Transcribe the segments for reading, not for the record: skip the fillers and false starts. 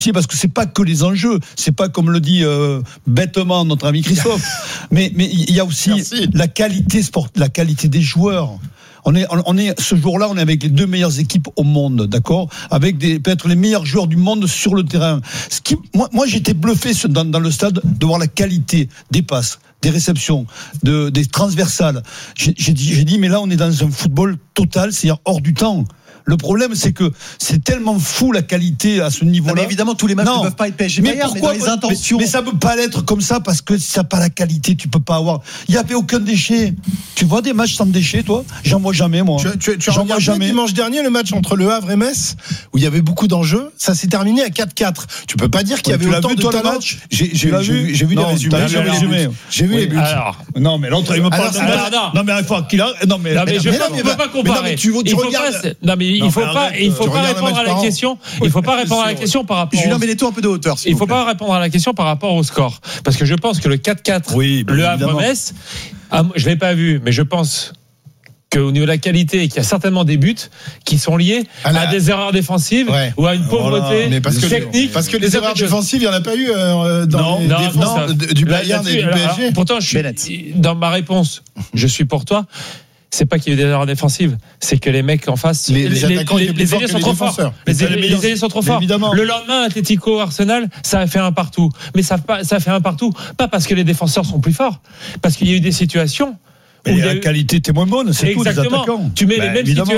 parce que c'est pas que les enjeux, c'est pas comme le dit bêtement notre ami Christophe, mais il y a aussi la qualité la qualité des joueurs. On est ce jour-là, on est avec les 2 meilleures équipes au monde, d'accord, avec peut-être les meilleurs joueurs du monde sur le terrain. Moi, j'étais bluffé dans le stade de voir la qualité des passes, des réceptions, des transversales. J'ai dit, mais là, on est dans un football total, c'est-à-dire hors du temps. Le problème, c'est que c'est tellement fou la qualité à ce niveau-là. Mais évidemment, tous les matchs ne peuvent pas être PSG Bayern, mais dans les intentions. Mais ça ne peut pas l'être comme ça parce que si ça n'a pas la qualité, tu ne peux pas avoir. Il n'y avait aucun déchet. Tu vois des matchs sans déchets, toi ? J'en vois jamais, moi. Tu as regardé dimanche dernier le match entre Le Havre et Metz où il y avait beaucoup d'enjeux. Ça s'est terminé à 4-4. Tu ne peux pas dire qu'il y avait autant de talent. J'ai vu les résumés. J'ai vu les buts. Non, mais l'autre, il me parle de. Non, mais il faut qu'il a. Non, mais je ne peux pas comparer. Tu regardes. Non, mais il faut pas répondre à la question. Il faut pas répondre à la question par rapport. Julien, mets-toi un peu de hauteur. Il faut pas répondre à la question par rapport au score, parce que je pense que le 4-4, le Havre-Metz, je l'ai pas vu, mais je pense qu'au niveau de la qualité, qu'il y a certainement des buts qui sont liés à des erreurs défensives ou à une pauvreté technique. Parce que les erreurs défensives, il n'y en a pas eu dans les défenses du Bayern et du PSG. Pourtant, dans ma réponse, je suis pour toi. C'est pas qu'il y ait des erreurs défensives, c'est que les mecs en face, les ailiers sont trop forts. Les ailiers sont trop forts. Le lendemain, Atlético Arsenal, ça a fait un partout. Mais ça a fait un partout, pas parce que les défenseurs sont plus forts, parce qu'il y a eu des situations. Mais la qualité était moins bonne, c'est tout, les attaquants. Tu mets les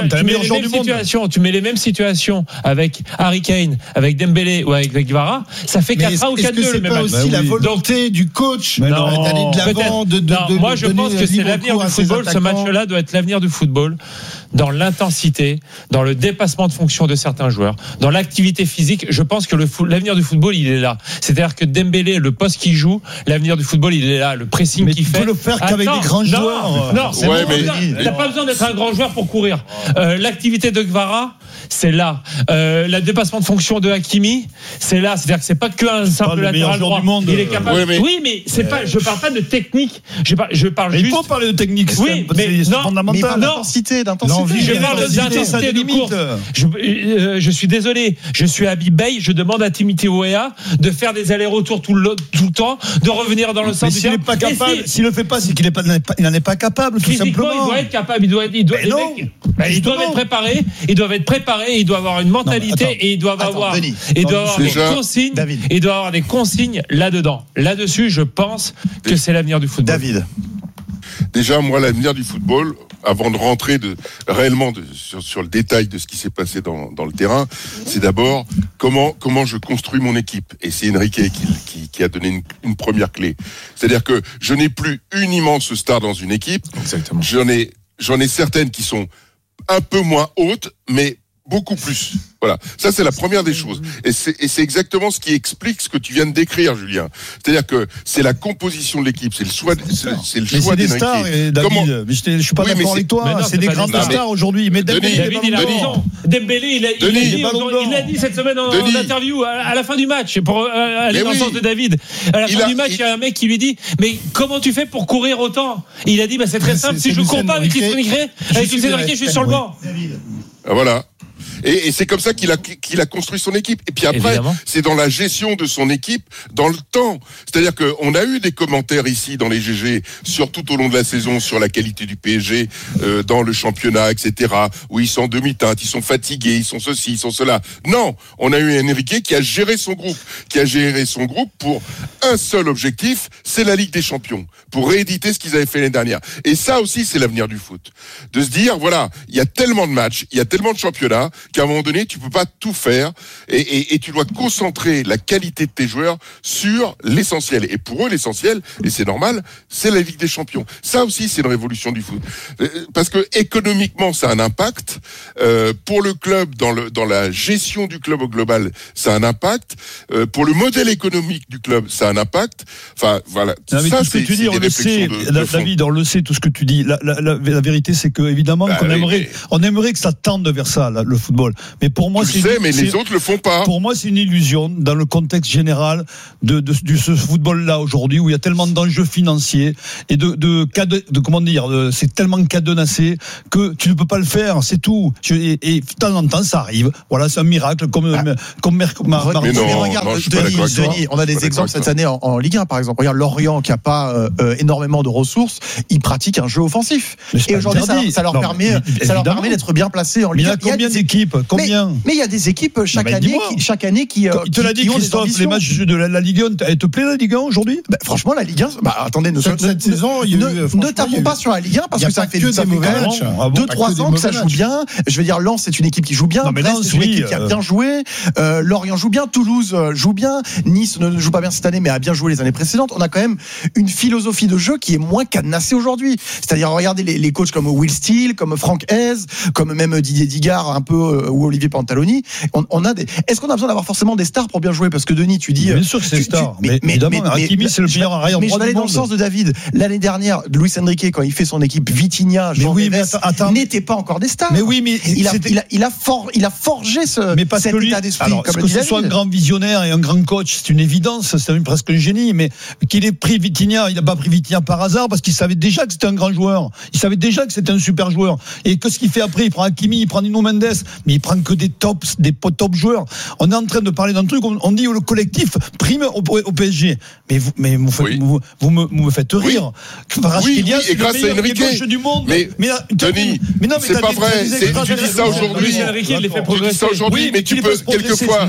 mêmes situations avec Harry Kane, avec Dembélé ou avec Guevara, ça fait 4-1 ou 4-2 le même match. C'est pas aussi la volonté du coach d'aller de l'avant, moi je pense que c'est l'avenir du football. Ce match-là doit être l'avenir du football, dans l'intensité, dans le dépassement de fonction de certains joueurs, dans l'activité physique. Je pense que l'avenir du football, il est là. C'est-à-dire que Dembélé, le poste qu'il joue, l'avenir du football, il est là. Le pressing qu'il fait. Tu peux le faire qu'avec des grands joueurs. Non, t'as pas besoin d'être un grand joueur pour courir. L'activité de Guevara, c'est là. Le dépassement de fonction de Hakimi, c'est là. C'est-à-dire que c'est pas qu'un simple latéral droit. Il est capable. Oui, mais c'est pas. Je parle pas de technique. Je parle juste. Il faut parler de technique. Oui, mais c'est fondamental. D'intensité. Je parle d'intensité de course. Je suis désolé. Je suis à Bibey. Je demande à Timothy Weah de faire des allers-retours tout le temps, de revenir dans le sens du terrain. S'il le fait pas, c'est qu'il n'en est pas capable. Physiquement, il doit être capable. Ils doivent être préparés. Ils doivent être préparés. Ils doivent avoir une mentalité et ils doivent avoir des consignes. Ils doivent avoir des consignes là-dedans. Là-dessus, je pense que c'est l'avenir du football. David. Déjà, moi, l'avenir du football, avant de rentrer réellement sur le détail de ce qui s'est passé dans le terrain, c'est d'abord comment je construis mon équipe. Et c'est Enrique qui a donné une première clé. C'est-à-dire que je n'ai plus une immense star dans une équipe. Exactement. J'en ai certaines qui sont un peu moins hautes, mais beaucoup plus. Voilà. Ça, c'est la première des choses. Et c'est exactement ce qui explique ce que tu viens de décrire, Julien. C'est-à-dire que c'est la composition de l'équipe, c'est le choix, c'est le choix des stars, David. Mais je suis pas d'accord avec toi. C'est des grandes stars aujourd'hui. Mais David, il a raison. Dembélé, il a dit cette semaine en interview à la fin du match, pour aller dans le sens de David. À la fin du match, il y a un mec qui lui dit: mais comment tu fais pour courir autant? Il a dit: c'est très simple. Si je ne cours pas avec Enrique, je suis sur le banc. Voilà. Et c'est comme ça qu'il a construit son équipe. Et puis après, évidemment, c'est dans la gestion de son équipe, dans le temps. C'est-à-dire qu'on a eu des commentaires ici dans les GG, tout au long de la saison, sur la qualité du PSG, dans le championnat, etc., où ils sont en demi-teinte, ils sont fatigués, ils sont ceci, ils sont cela. Non, on a eu Enrique qui a géré son groupe, pour un seul objectif, c'est la Ligue des Champions, pour rééditer ce qu'ils avaient fait l'année dernière. Et ça aussi, c'est l'avenir du foot. De se dire, voilà, il y a tellement de matchs, il y a tellement de championnats, qu'à un moment donné, tu peux pas tout faire et tu dois concentrer la qualité de tes joueurs sur l'essentiel. Et pour eux, l'essentiel, et c'est normal, c'est la Ligue des Champions. Ça aussi, c'est une révolution du foot. Parce que économiquement, ça a un impact. Pour le club, dans la gestion du club au global, ça a un impact. Pour le modèle économique du club, ça a un impact. Enfin, voilà. Non, ça, tout ce que tu dis, on le sait, David, on le sait, tout ce que tu dis. La vérité, c'est que, évidemment, on aimerait que ça tende vers ça, le football. football. Mais pour moi, les autres le font pas. Pour moi, c'est une illusion dans le contexte général de ce football-là aujourd'hui où il y a tellement d'enjeux financiers et de comment dire, c'est tellement cadenassé que tu ne peux pas le faire, c'est tout. Et de temps en temps, ça arrive. Voilà, c'est un miracle comme regarde, Denis, on a des exemples cette année en Ligue 1, par exemple. Regarde Lorient qui a pas énormément de ressources, ils pratiquent un jeu offensif. Et aujourd'hui, ça leur permet d'être bien placés en Ligue 1. Il y a combien d'équipes? Mais il y a des équipes chaque année qui il te l'a dit, Christophe, les matchs de la Ligue 1, elle te plaît la Ligue 1 aujourd'hui? Franchement, la Ligue 1, attendez, cette saison, ne tapons pas sur la Ligue 1 parce que ça fait des mauvais matchs. 2-3 ans que ça joue bien. Je veux dire, Lens, c'est une équipe qui joue bien. Brest, c'est une équipe qui a bien joué. Lorient joue bien. Toulouse joue bien. Nice ne joue pas bien cette année, mais a bien joué les années précédentes. On a quand même une philosophie de jeu qui est moins cadenassée aujourd'hui. C'est-à-dire, regardez les coachs comme Will Steele, comme Franck Hez, comme même Didier Digard, un peu, ou Olivier Pantaloni. Est-ce qu'on a besoin d'avoir forcément des stars pour bien jouer? Parce que Denis, tu dis. Bien sûr que c'est des stars. Mais évidemment, Hakimi, c'est le meilleur arrière droit du monde. Mais je vais aller dans le sens de David. L'année dernière, Luis Enrique, quand il fait son équipe, Vitinha, Jean Neves, n'étaient pas encore des stars. Mais oui, mais il a forgé cet état d'esprit. Alors, que ce soit un grand visionnaire et un grand coach, c'est une évidence, c'est presque un génie. Mais qu'il ait pris Vitinha, il n'a pas pris Vitinha par hasard parce qu'il savait déjà que c'était un grand joueur. Il savait déjà que c'était un super joueur. Et que ce qu'il fait après, il prend Hakimi, il prend Nuno Mendes, mais il prend que des top joueurs. On est en train de parler d'un truc, on dit le collectif prime au PSG. Mais vous me faites rire. Oui, et grâce à Enrique. Du monde. Mais Denis, c'est pas vrai. Tu dis ça aujourd'hui. Oui, mais tu peux quelquefois.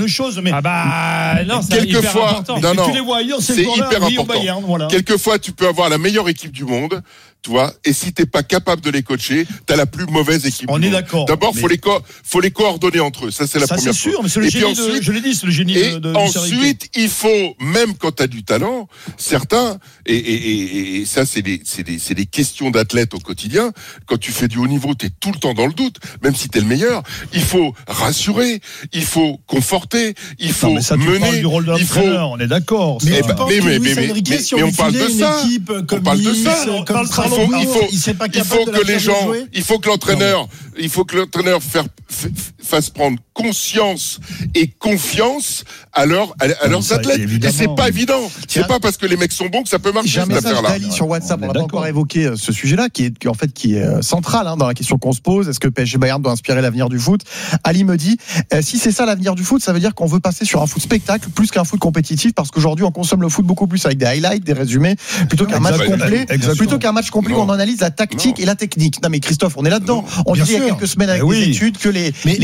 Quelquefois, non, c'est hyper important. Quelquefois, tu peux avoir la meilleure équipe du monde. Tu vois, et si t'es pas capable de les coacher, t'as la plus mauvaise équipe. On est d'accord. D'abord, faut les coordonner entre eux. Ça, c'est la première chose. C'est sûr, mais c'est le génie je l'ai dit, c'est le génie de ensuite, il faut, même quand t'as du talent, certains, et ça, c'est des questions d'athlètes au quotidien. Quand tu fais du haut niveau, t'es tout le temps dans le doute, même si t'es le meilleur. Il faut rassurer, il faut conforter, il faut mener. Du rôle de l'entraîneur, on est d'accord. Mais on parle de ça. On parle de ça. Il faut que l'entraîneur fasse prendre conscience et confiance à leurs athlètes. Et c'est pas évident. C'est pas parce que les mecs sont bons que ça peut marcher. J'ai un message d'Ali sur WhatsApp. On n'a pas encore évoqué ce sujet-là, qui est central dans la question qu'on se pose. Est-ce que PSG Bayern doit inspirer l'avenir du foot? Ali me dit, si c'est ça l'avenir du foot, ça veut dire qu'on veut passer sur un foot spectacle plus qu'un foot compétitif, parce qu'aujourd'hui on consomme le foot beaucoup plus avec des highlights, des résumés, plutôt qu'un match complet où on analyse la tactique et la technique. Non mais Christophe, on est là-dedans. On dit il y a quelques semaines avec des études que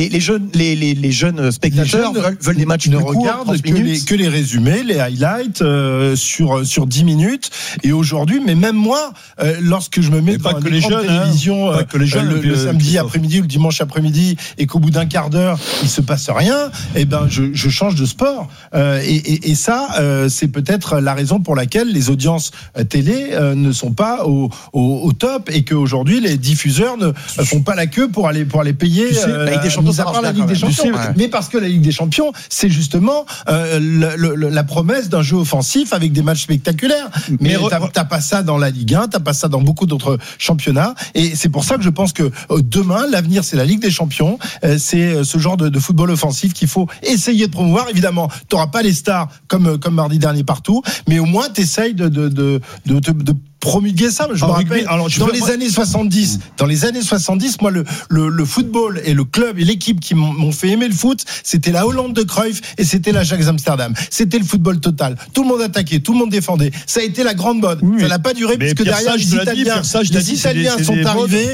les jeunes spectateurs veulent des matchs ne regardent que les résumés, les highlights sur 10 minutes. Et aujourd'hui, mais même moi, lorsque je me mets devant une grande télévision le samedi après-midi ou le dimanche après-midi, et qu'au bout d'un quart d'heure il se passe rien, et ben je change de sport. Et ça, c'est peut-être la raison pour laquelle les audiences télé ne sont pas au top, et qu'aujourd'hui les diffuseurs ne font pas la queue pour aller payer la Ligue des Champions, la Ligue des Champions. Mais parce que la Ligue des Champions, c'est justement la promesse d'un jeu offensif avec des matchs spectaculaires. Mais t'as pas ça dans la Ligue 1, t'as pas ça dans beaucoup d'autres championnats, et c'est pour ça que je pense que demain l'avenir c'est la Ligue des Champions. C'est ce genre de football offensif qu'il faut essayer de promouvoir. Évidemment, t'auras pas les stars comme mardi dernier partout, mais au moins t'essayes de promulguer ça. Je me rappelle, dans les années 70, moi, le football et le club et l'équipe qui m'ont fait aimer le foot, c'était la Hollande de Cruyff et c'était l'Ajax Amsterdam. C'était le football total. Tout le monde attaquait, tout le monde défendait. Ça a été la grande mode. Ça n'a pas duré, puisque derrière, les Italiens sont arrivés,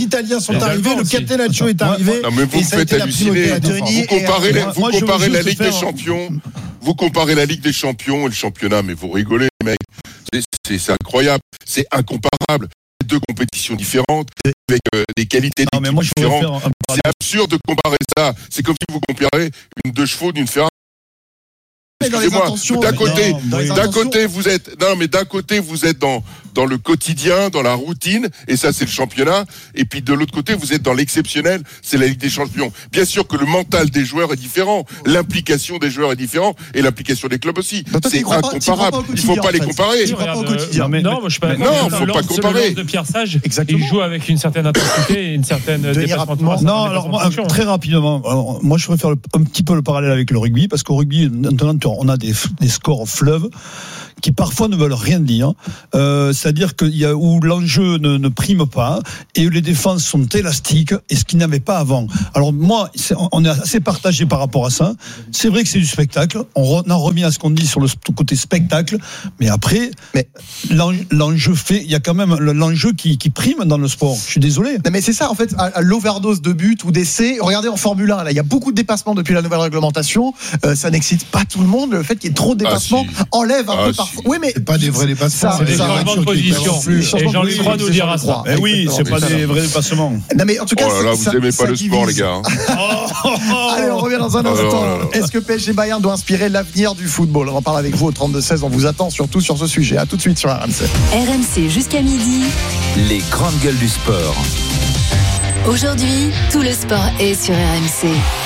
le Catenaccio est arrivé. Non, mais vous me faites halluciner. Vous comparez la Ligue des Champions. Vous comparez la Ligue des Champions et le championnat, mais vous rigolez, mec. C'est incroyable, c'est incomparable. Deux compétitions différentes, avec des qualités différentes. C'est absurde de comparer ça. C'est comme si vous comparez une 2 chevaux d'une Ferrari. Excusez-moi, d'un côté, vous êtes dans dans le quotidien, dans la routine, et ça c'est le championnat. Et puis de l'autre côté, vous êtes dans l'exceptionnel, c'est la Ligue des Champions. Bien sûr que le mental des joueurs est différent, l'implication des joueurs est différente, et l'implication des clubs aussi. C'est incomparable. Il faut pas les comparer. Non, moi je suis pas d'accord. Non, faut pas comparer. De Pierre Sage, il joue avec une certaine intensité et une certaine déplacement. Non, alors moi, très rapidement, moi je préfère un petit peu le parallèle avec le rugby, parce qu'au rugby, maintenant, on a des scores fleuves qui parfois ne veulent rien dire. C'est-à-dire qu'il y a où l'enjeu ne prime pas et où les défenses sont élastiques, et ce qu'il n'y avait pas avant. Alors moi, on est assez partagé par rapport à ça. C'est vrai que c'est du spectacle. On en revient à ce qu'on dit sur le côté spectacle, mais après, l'enjeu il y a quand même l'enjeu qui prime dans le sport. Je suis désolé. Non, mais c'est ça, en fait, à l'overdose de buts ou d'essais. Regardez en Formule 1, là, il y a beaucoup de dépassements depuis la nouvelle réglementation. Ça n'excite pas tout le monde. Le fait qu'il y ait trop de dépassements enlève un peu parfois. Oui, mais c'est pas des vrais dépassements. C'est des changements de position. Et Jean-Luc Roy nous dira ça. Oui, c'est pas des vrais dépassements. Non, mais en tout cas, vous aimez pas le sport, les gars. Allez, on revient dans un instant. Est-ce que PSG Bayern doit inspirer l'avenir du football? On en parle avec vous au 32-16. On vous attend surtout sur ce sujet. À tout de suite sur RMC. RMC jusqu'à midi. Les grandes gueules du sport. Aujourd'hui, tout le sport est sur RMC.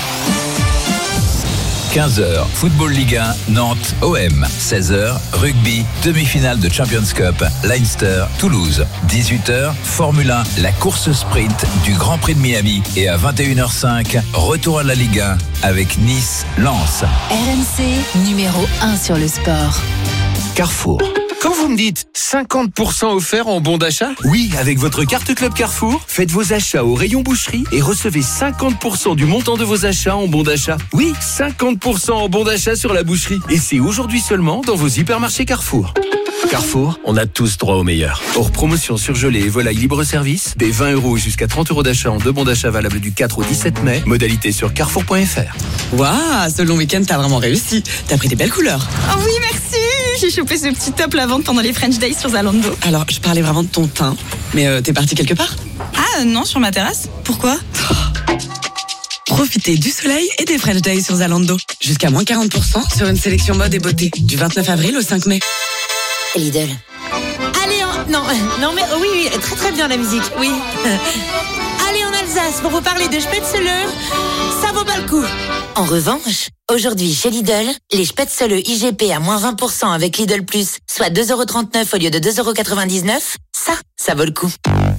15h, Football Ligue 1, Nantes, OM. 16h, Rugby, demi-finale de Champions Cup, Leinster, Toulouse. 18h, Formule 1, la course sprint du Grand Prix de Miami. Et à 21h05, retour à la Ligue 1 avec Nice, Lens. RMC, numéro 1 sur le sport. Carrefour. Quand vous me dites 50% offert en bon d'achat, oui, avec votre carte Club Carrefour, faites vos achats au rayon boucherie et recevez 50% du montant de vos achats en bon d'achat. Oui, 50% en bon d'achat sur la boucherie. Et c'est aujourd'hui seulement dans vos hypermarchés Carrefour. Carrefour, on a tous droit au meilleur. Hors promotion surgelée et volaille libre-service, des 20 € jusqu'à 30 € d'achat en 2 bons d'achat valables du 4 au 17 mai. Modalité sur carrefour.fr. Waouh, ce long week-end, t'as vraiment réussi. T'as pris des belles couleurs. Oh oui, merci. J'ai chopé ce petit top lavande pendant les French Days sur Zalando. Alors, je parlais vraiment de ton teint. Mais t'es partie quelque part? Ah non, sur ma terrasse. Pourquoi? Profitez du soleil et des French Days sur Zalando. Jusqu'à moins 40% sur une sélection mode et beauté. Du 29 avril au 5 mai. Lidl. Allez, non, mais oui, très très bien la musique, oui. Allez en Alsace pour vous parler de Spätzle, ça vaut pas le coup. En revanche, aujourd'hui chez Lidl, les Spätzle IGP à moins 20% avec Lidl Plus, soit 2,39 € au lieu de 2,99 €, ça vaut le coup.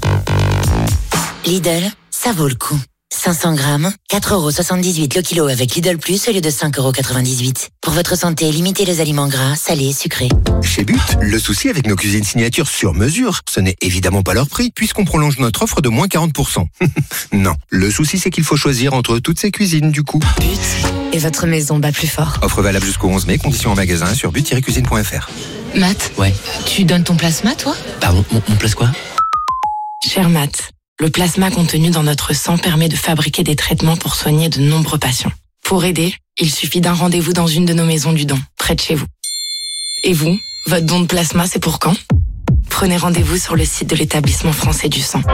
Lidl, ça vaut le coup. 500 grammes, 4,78 € le kilo avec Lidl Plus au lieu de 5,98 €. Pour votre santé, limitez les aliments gras, salés, sucrés. Chez But, le souci avec nos cuisines signature sur mesure, ce n'est évidemment pas leur prix, puisqu'on prolonge notre offre de moins 40%. Non, le souci c'est qu'il faut choisir entre toutes ces cuisines du coup. But, et votre maison bat plus fort. Offre valable jusqu'au 11 mai, conditions en magasin sur but-cuisine.fr. Matt, ouais. Tu donnes ton plasma, toi? Pardon, mon place quoi? Cher Matt, le plasma contenu dans notre sang permet de fabriquer des traitements pour soigner de nombreux patients. Pour aider, il suffit d'un rendez-vous dans une de nos maisons du don, près de chez vous. Et vous, votre don de plasma, c'est pour quand? Prenez rendez-vous sur le site de l'établissement français du sang.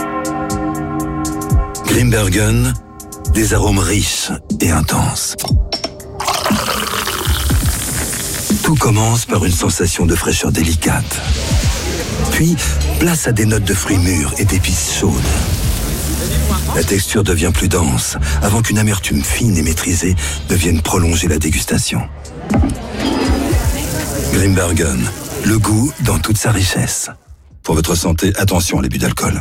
Grimbergen, des arômes riches et intenses. Tout commence par une sensation de fraîcheur délicate. Puis, place à des notes de fruits mûrs et d'épices chaudes. La texture devient plus dense, avant qu'une amertume fine et maîtrisée ne vienne prolonger la dégustation. Grimbergen, le goût dans toute sa richesse. Pour votre santé, attention à l'abus d'alcool.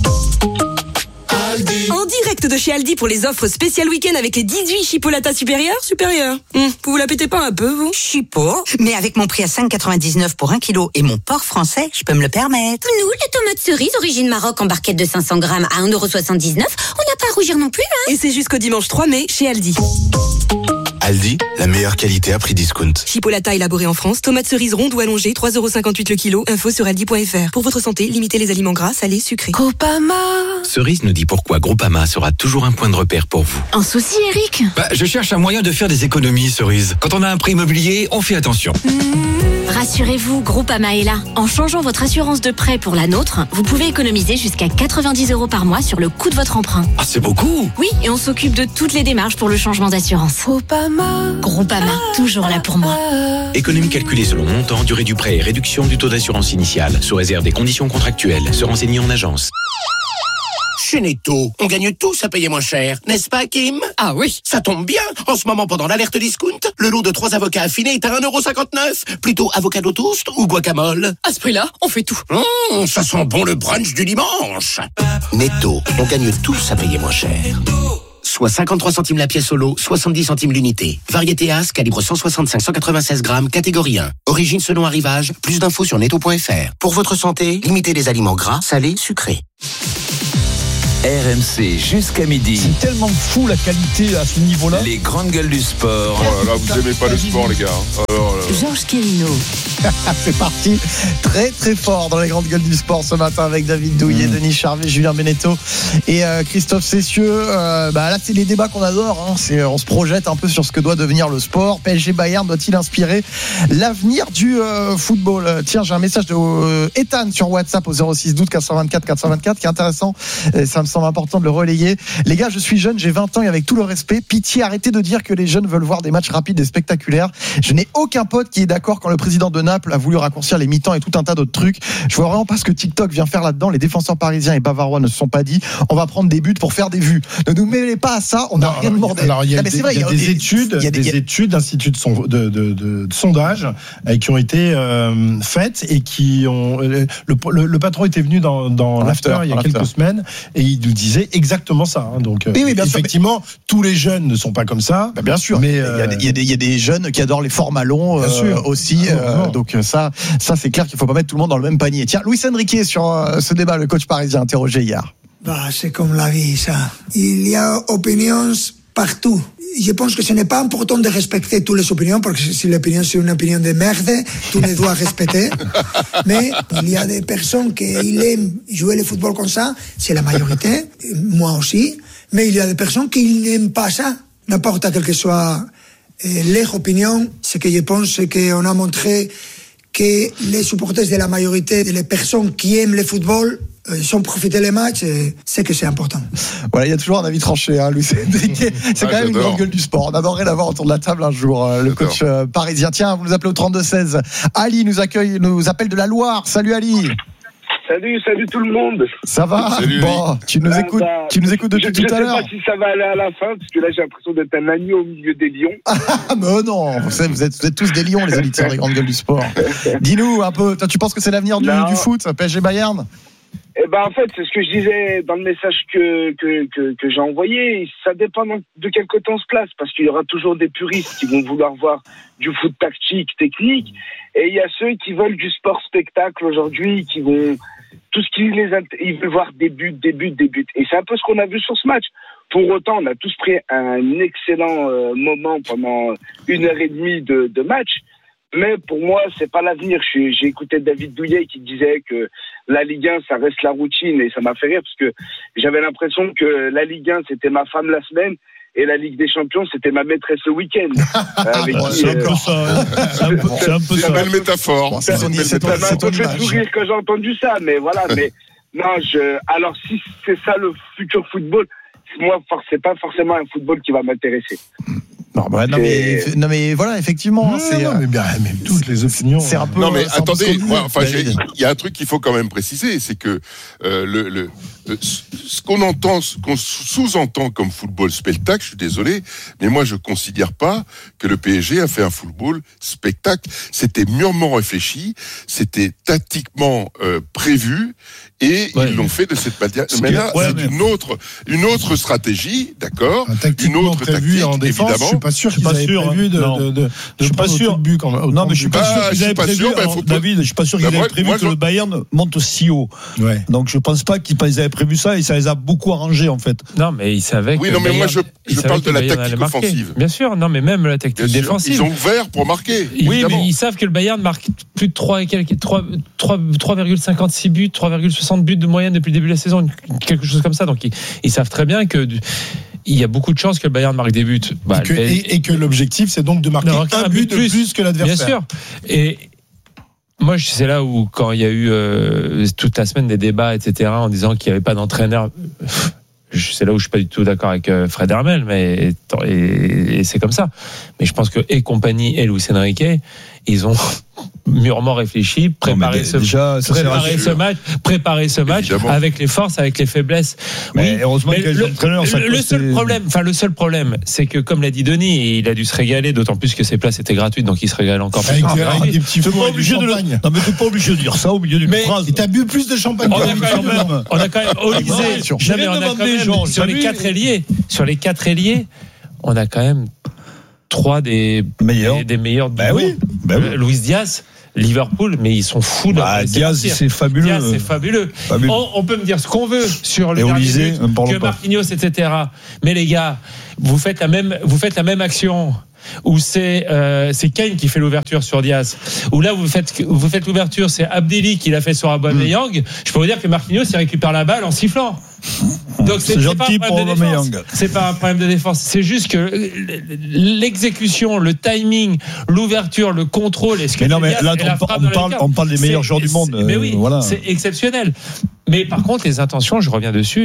En direct de chez Aldi pour les offres spéciales week-end avec les 18 chipolatas supérieurs. Vous vous la pétez pas un peu, vous? Chipo, mais avec mon prix à 5,99 pour 1 kilo et mon porc français, je peux me le permettre. Nous, les tomates cerises origine Maroc en barquette de 500 grammes à 1,79 €, on n'a pas à rougir non plus, hein. Et c'est jusqu'au dimanche 3 mai chez Aldi. Aldi, la meilleure qualité à prix discount. Chipolata élaboré en France, tomates cerises rondes ou allongées, 3,58 € le kilo. Info sur aldi.fr. Pour votre santé, limitez les aliments gras, salés, sucrés. Groupama. Cerise nous dit pourquoi Groupama sera toujours un point de repère pour vous. Un souci, Eric? Je cherche un moyen de faire des économies, Cerise. Quand on a un prêt immobilier, on fait attention. Rassurez-vous, Groupama est là. En changeant votre assurance de prêt pour la nôtre, vous pouvez économiser jusqu'à 90 € par mois sur le coût de votre emprunt. Ah, c'est beaucoup! Oui, et on s'occupe de toutes les démarches pour le changement d'assurance. Groupama. Groupama, toujours là pour moi. Économie calculée selon montant, durée du prêt et réduction du taux d'assurance initiale, sous réserve des conditions contractuelles. Se renseigner en agence. Chez Netto, on gagne tous à payer moins cher, n'est-ce pas, Kim? Ah oui. Ça tombe bien. En ce moment, pendant l'alerte discount, le lot de 3 avocats affinés est à 1,59€. Plutôt avocado toast ou guacamole? À ce prix-là, on fait tout. Ça sent bon le brunch du dimanche. Netto, on gagne tous à payer moins cher. Soit 53 centimes la pièce au lot, 70 centimes l'unité. Variété As, calibre 165-196 grammes, catégorie 1. Origine selon arrivage, plus d'infos sur netto.fr. Pour votre santé, limitez les aliments gras, salés, sucrés. RMC jusqu'à midi. C'est tellement fou la qualité à ce niveau-là. Les grandes gueules du sport. Oh là là, vous aimez pas le sport, les gars. Alors, Georges Quérino. C'est parti très très fort dans les grandes gueules du sport ce matin avec David Douillet, Denis Charvet, Julien Beneteau et Christophe Cessieux. Là c'est les débats qu'on adore, hein. On se projette un peu sur ce que doit devenir le sport. PSG Bayern doit-il inspirer l'avenir du football? Tiens, j'ai un message de Ethan sur WhatsApp au 06 12 424 424 qui est intéressant, ça me semble important de le relayer. Les gars, je suis jeune, j'ai 20 ans et avec tout le respect, pitié, arrêtez de dire que les jeunes veulent voir des matchs rapides et spectaculaires. Je n'ai aucun pote qui est d'accord quand le président de Naples a voulu raccourcir les mi-temps et tout un tas d'autres trucs. Je vois vraiment pas ce que TikTok vient faire là-dedans. Les défenseurs parisiens et bavarois ne se sont pas dit on va prendre des buts pour faire des vues. Ne nous mêlez pas à ça, on n'a rien demandé. Alors il y a des études d'instituts de sondage qui ont été faites et qui ont le patron était venu dans l'after il y a quelques semaines et il nous disait exactement ça. Donc oui, effectivement, tous les jeunes ne sont pas comme ça. Bien sûr, mais il y a des jeunes qui adorent les formats longs aussi. Donc ça c'est clair qu'il faut pas mettre tout le monde dans le même panier. Tiens, Luis Enrique sur ce débat, le coach parisien interrogé hier. C'est comme la vie, ça. Il y a opinions partout. Je pense que ce n'est pas important de respecter toutes les opinions, parce que si l'opinion c'est une opinion de merde, tu les dois respecter. Mais il y a des personnes qui aiment jouer le football comme ça, c'est la majorité, moi aussi. Mais il y a des personnes qui n'aiment pas ça. N'importe quelle que soit leur opinion, ce que je pense, c'est qu'on a montré que les supporters de la majorité des personnes qui aiment le football sont profiter les matchs, et c'est que c'est important. Voilà, il y a toujours un avis tranché, hein, Luis Enrique. C'est quand même une grande gueule du sport. On adorerait l'avoir autour de la table un jour, le coach parisien. Tiens, vous nous appelez au 32-16. Ali nous appelle de la Loire. Salut Ali. Salut tout le monde. Ça va? Salut, bon, tu nous écoutes depuis tout à l'heure. Je sais pas si ça va aller à la fin, parce que là j'ai l'impression d'être un agneau au milieu des lions. Mais non, vous êtes tous des lions, les auditeurs des grandes gueules du sport. Dis-nous un peu, toi, tu penses que c'est l'avenir du foot, PSG Bayern? En fait, c'est ce que je disais dans le message que j'ai envoyé. Ça dépend de quel côté on se place, parce qu'il y aura toujours des puristes qui vont vouloir voir du foot tactique, technique, et il y a ceux qui veulent du sport spectacle aujourd'hui, qui vont tout ce qui ils veulent voir des buts. Et c'est un peu ce qu'on a vu sur ce match. Pour autant, on a tous pris un excellent moment pendant 1h30 de match. Mais pour moi, c'est pas l'avenir. J'ai écouté David Douillet qui disait que la Ligue 1, ça reste la routine, et ça m'a fait rire parce que j'avais l'impression que la Ligue 1, c'était ma femme la semaine, et la Ligue des Champions, c'était ma maîtresse le week-end. C'est un peu ça. C'est une belle métaphore. Ça m'a un peu fait sourire quand j'ai entendu ça, mais voilà. Mais non, alors si c'est ça le futur football, moi, c'est pas forcément un football qui va m'intéresser. Non, mais voilà, effectivement. Mais toutes les opinions. C'est un peu. Non, mais attendez, il y a un truc qu'il faut quand même préciser, c'est que ce qu'on sous-entend comme football spectacle, je suis désolé, mais moi je considère pas que le PSG a fait un football spectacle. C'était mûrement réfléchi, c'était tactiquement prévu, et ils l'ont fait de cette manière. Une autre stratégie, d'accord, une autre tactique, en défense, évidemment. Je suis pas sûr qu'ils avaient prévu je suis pas sûr. Non, mais je suis pas sûr qu'ils avaient prévu. David, je suis pas sûr qu'ils avaient prévu que le Bayern monte si haut. Donc je pense pas qu'ils avaient prévu ça, et ça les a beaucoup arrangés en fait. Non, mais ils savaient que. Oui, non, mais moi je parle de la tactique offensive. Bien sûr, non, mais même la tactique défensive. Ils ont ouvert pour marquer. Oui, mais ils savent que le Bayern marque plus de 3,56 buts, 3,60 buts de moyenne depuis le début de la saison, quelque chose comme ça. Donc ils savent très bien que il y a beaucoup de chances que le Bayern marque des buts. Et que l'objectif, c'est donc de marquer un but de plus que l'adversaire. Bien sûr. Et moi, c'est là où, quand il y a eu toute la semaine des débats, etc., en disant qu'il n'y avait pas d'entraîneur, c'est là où je suis pas du tout d'accord avec Fred Hermel, mais et c'est comme ça. Mais je pense que et compagnie et Luis Enrique, ils ont mûrement réfléchi, préparé ce match évidemment, avec les forces, avec les faiblesses. Mais oui, heureusement qu'il y a des entraîneurs. Le seul problème, c'est que comme l'a dit Denis, il a dû se régaler, d'autant plus que ses places étaient gratuites, donc il se régale encore plus. T'es pas obligé de dire ça au milieu d'une phrase. T'as bu plus de champagne. On a quand même sur les 4 ailiers, on a quand même 3 des meilleurs du monde. Luis Diaz, Liverpool, mais ils sont fous de Diaz, c'est fabuleux. On peut me dire ce qu'on veut sur le dernier but, que Marquinhos, etc. Mais les gars, vous faites la même action où c'est Kane qui fait l'ouverture sur Diaz, où là vous faites l'ouverture, c'est Abdelli qui l'a fait sur Aubameyang. Je peux vous dire que Marquinhos il récupère la balle en sifflant. Donc c'est pas un problème de défense. C'est pas un problème de défense. C'est juste que l'exécution, le timing, l'ouverture, le contrôle. Mais non, mais là on parle des meilleurs joueurs du monde. Mais oui, c'est exceptionnel. Mais par contre, les intentions, je reviens dessus,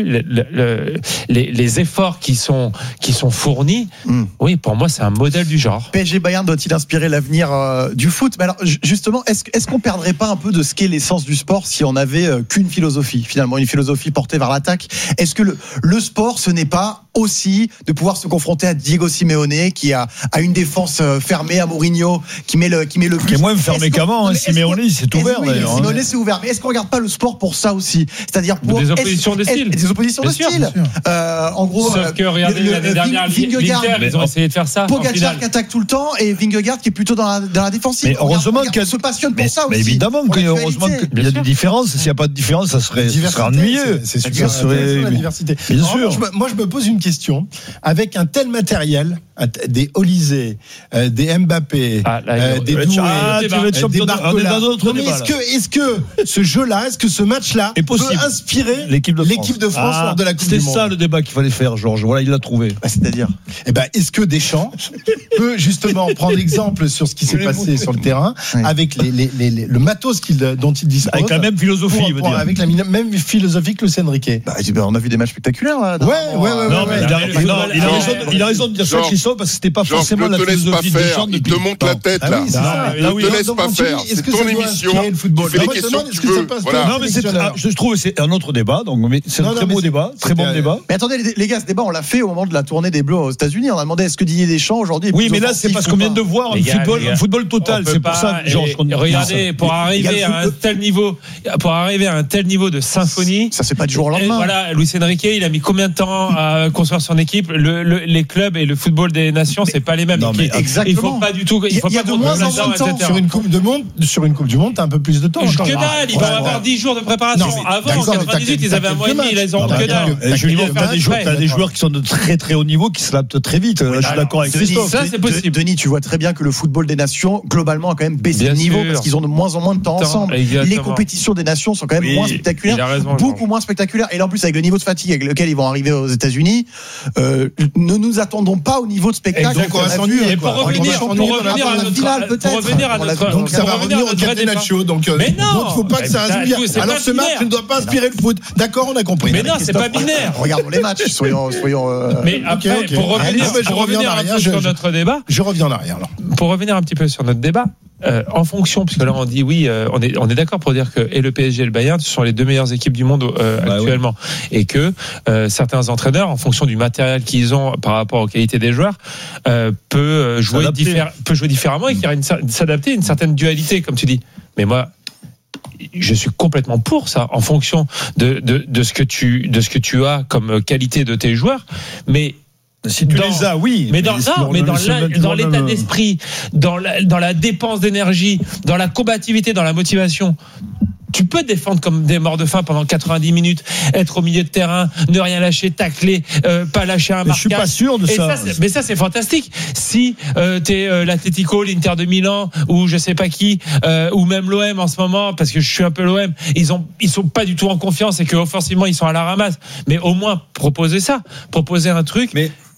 les efforts qui sont fournis, oui, pour moi, c'est un modèle du genre. PSG Bayern doit-il inspirer l'avenir du foot? Mais alors, justement, est-ce qu'on perdrait pas un peu de ce qu'est l'essence du sport si on avait qu'une philosophie, finalement, une philosophie portée vers l'attaque? Est-ce que le sport, ce n'est pas aussi de pouvoir se confronter à Diego Simeone qui a une défense fermée, à Mourinho qui met le but, qui est moins fermé qu'avant. Simeone, c'est ouvert d'ailleurs. Simeone, c'est ouvert. Mais est-ce qu'on regarde pas le sport pour ça aussi? C'est-à-dire pour des oppositions de style. Des oppositions de style. En gros, sauf que regardez l'année dernière, l'Inter, ils ont essayé de faire ça. Pogacar qui attaque tout le temps et Vingegaard qui est plutôt dans la défense. Mais heureusement qu'elle se passionne pour ça aussi. Mais évidemment, heureusement qu'il y a des différences. S'il n'y a pas de différence, ça serait ennuyeux. C'est super. Ça serait la diversité. Bien sûr. Moi, je me pose une question. Avec un tel matériel, des Olysée, des Mbappé, des Doué, des Barcola. Est-ce que ce jeu-là, est-ce que ce match-là peut inspirer l'équipe de France lors de la Coupe du Monde? C'était ça le débat qu'il fallait faire, Georges. Voilà, il l'a trouvé. C'est-à-dire, est-ce que Deschamps peut justement prendre exemple sur ce qui s'est passé sur le terrain avec le matos dont il dispose, avec la même philosophie, avec la même philosophie que Luis Enrique? On a vu des matchs spectaculaires. Il a raison de dire ça, Christophe, parce que c'était pas forcément la philosophie de Deschamps. Il te monte la tête là. Ne te laisse pas faire. C'est ton émission. Tu fais les questions que tu veux. Non, mais je trouve que c'est un autre débat. Donc, c'est un très beau débat, très bon débat. Mais attendez, les gars, ce débat, on l'a fait au moment de la tournée des Bleus aux États-Unis. On a demandé est-ce que Didier Deschamps aujourd'hui. Oui, mais là, c'est parce qu'on vient de voir un football total. C'est pour ça, Georges. Regardez, pour arriver à un tel niveau de symphonie. Ça, c'est pas du jour au lendemain. Voilà, Luis Enrique, il a mis combien de temps à construire son équipe? Les clubs et le football des nations, c'est pas les mêmes. Exactement. Il faut pas du tout. Il y a de moins en moins de temps sur une Coupe du Monde. T'as un peu plus de temps. Que dalle, ils vont avoir 10 jours de préparation. Avant, en 98, ils avaient un mois et demi. Ils ont que dalle. Julien, t'as des joueurs qui sont de très très haut niveau qui se l'adaptent très vite. Je suis d'accord avec Christophe. Ça, c'est possible. Denis, tu vois très bien que le football des nations, globalement, a quand même baissé de niveau parce qu'ils ont de moins en moins de temps ensemble. Les compétitions des nations sont quand même moins spectaculaires, beaucoup moins spectaculaires. Et en plus, avec le niveau de fatigue avec lequel ils vont arriver aux États-Unis, ne nous attendons pas au niveau de spectacle. Donc, pour revenir à notre donc ça va revenir au Catenaccio. Donc il ne faut pas que ça résume. Alors ce match ne doit pas inspirer le foot. D'accord, on a compris. Mais non, c'est pas binaire. Regardons les matchs. Soyons. Mais après, pour revenir un peu sur notre débat. Je reviens en arrière. Pour revenir un petit peu sur notre débat. En fonction, puisque là on dit oui, on est d'accord pour dire que et le PSG et le Bayern ce sont les deux meilleures équipes du monde actuellement, et que certains entraîneurs, en fonction du matériel qu'ils ont par rapport aux qualités des joueurs, peut jouer différemment et qu'il y a s'adapter à une certaine dualité, comme tu dis. Mais moi, je suis complètement pour ça, en fonction de ce que tu as comme qualité de tes joueurs, mais si tu les as, oui. Mais dans l'état d'esprit, dans la dépense d'énergie, dans la combativité, dans la motivation, tu peux défendre comme des morts de faim pendant 90 minutes, être au milieu de terrain, ne rien lâcher, tacler, pas lâcher un marquage. Je suis pas sûr de ça. Mais ça, c'est fantastique. Si t'es l'Atlético, l'Inter de Milan, ou je sais pas qui, ou même l'OM en ce moment, parce que je suis un peu l'OM, ils sont pas du tout en confiance et que offensivement ils sont à la ramasse. Mais au moins proposer un truc.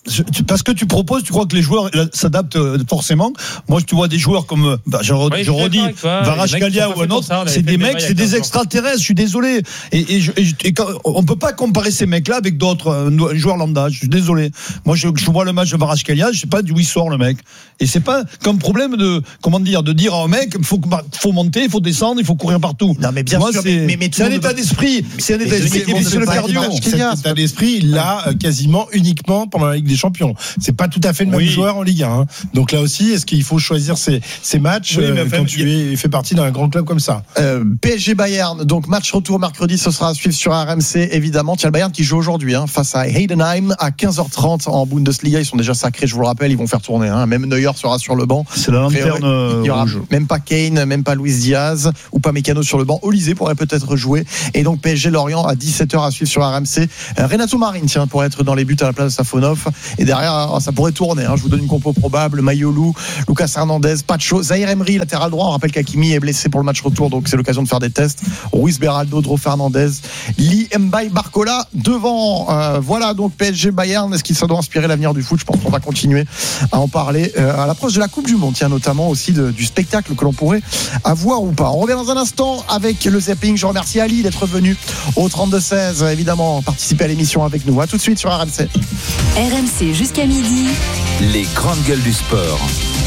parce que tu proposes, tu crois que les joueurs s'adaptent forcément. Moi, tu vois des joueurs comme, je redis, Kvaratskhelia ou un autre, c'est des mecs, c'est des extraterrestres. Je suis désolé. Et on peut pas comparer ces mecs-là avec d'autres joueurs lambda. Je suis désolé. Moi, je vois le match de Kvaratskhelia, je sais pas d'où il sort le mec. Et c'est pas comme problème de dire à un mec, faut monter, il faut descendre, il faut courir partout. Non, mais bien sûr, c'est un état d'esprit. C'est un état d'esprit. C'est le cardio. Cet état d'esprit, il l'a quasiment uniquement pendant la Ligue des Champions. C'est pas tout à fait le même joueur en Ligue 1. Donc là aussi, est-ce qu'il faut choisir ses matchs quand tu fais partie d'un grand club comme ça? PSG Bayern, donc match retour mercredi, ce sera à suivre sur RMC évidemment. Il y a le Bayern qui joue aujourd'hui face à Heidenheim à 15h30 en Bundesliga. Ils sont déjà sacrés, je vous le rappelle, ils vont faire tourner. Même Neuer sera sur le banc. C'est la lanterne il y aura même pas Kane, même pas Luis Diaz ou pas Mécano sur le banc. Olysée pourrait peut-être jouer. Et donc PSG Lorient à 17h à suivre sur RMC. Renato Marin pourrait être dans les buts à la place de Safonov. Et derrière, ça pourrait tourner. Je vous donne une compo probable. Mayolou, Lucas Hernandez, Pacho, Zahir Emery, latéral droit. On rappelle qu'Hakimi est blessé pour le match retour, donc c'est l'occasion de faire des tests. Ruiz Beraldo, Dro Fernandez, Lee Mbaye, Barcola devant. Voilà donc PSG Bayern. Est-ce que ça doit inspirer l'avenir du foot? Je pense qu'on va continuer à en parler à l'approche de la Coupe du Monde. Notamment aussi du spectacle que l'on pourrait avoir ou pas. On revient dans un instant avec le zapping. Je remercie Ali d'être venu au 32-16, évidemment, participer à l'émission avec nous. À tout de suite sur RMC. RMC jusqu'à midi. Les grandes gueules du sport.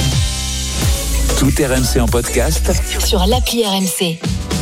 Tout RMC en podcast sur l'appli RMC.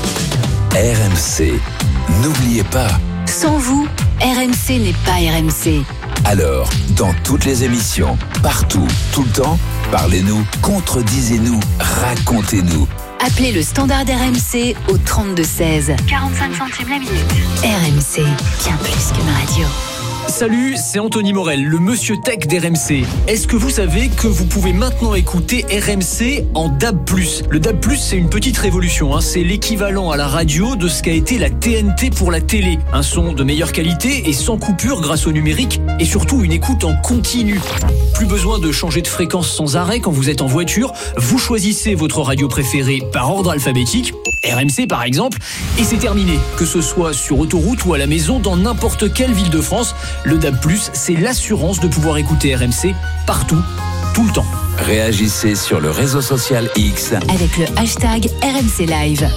RMC, n'oubliez pas. Sans vous, RMC n'est pas RMC. Alors, dans toutes les émissions, partout, tout le temps, parlez-nous, contredisez-nous, racontez-nous. Appelez le standard RMC au 32-16. 45 centimes la minute. RMC, bien plus qu'une radio. Salut, c'est Anthony Morel, le monsieur tech d'RMC. Est-ce que vous savez que vous pouvez maintenant écouter RMC en DAB+. Le DAB+, c'est une petite révolution. C'est l'équivalent à la radio de ce qu'a été la TNT pour la télé. Un son de meilleure qualité et sans coupure grâce au numérique et surtout une écoute en continu. Plus besoin de changer de fréquence sans arrêt quand vous êtes en voiture. Vous choisissez votre radio préférée par ordre alphabétique. RMC par exemple, et c'est terminé. Que ce soit sur autoroute ou à la maison, dans n'importe quelle ville de France, le DAB+, c'est l'assurance de pouvoir écouter RMC partout, tout le temps. Réagissez sur le réseau social X avec le hashtag RMC Live.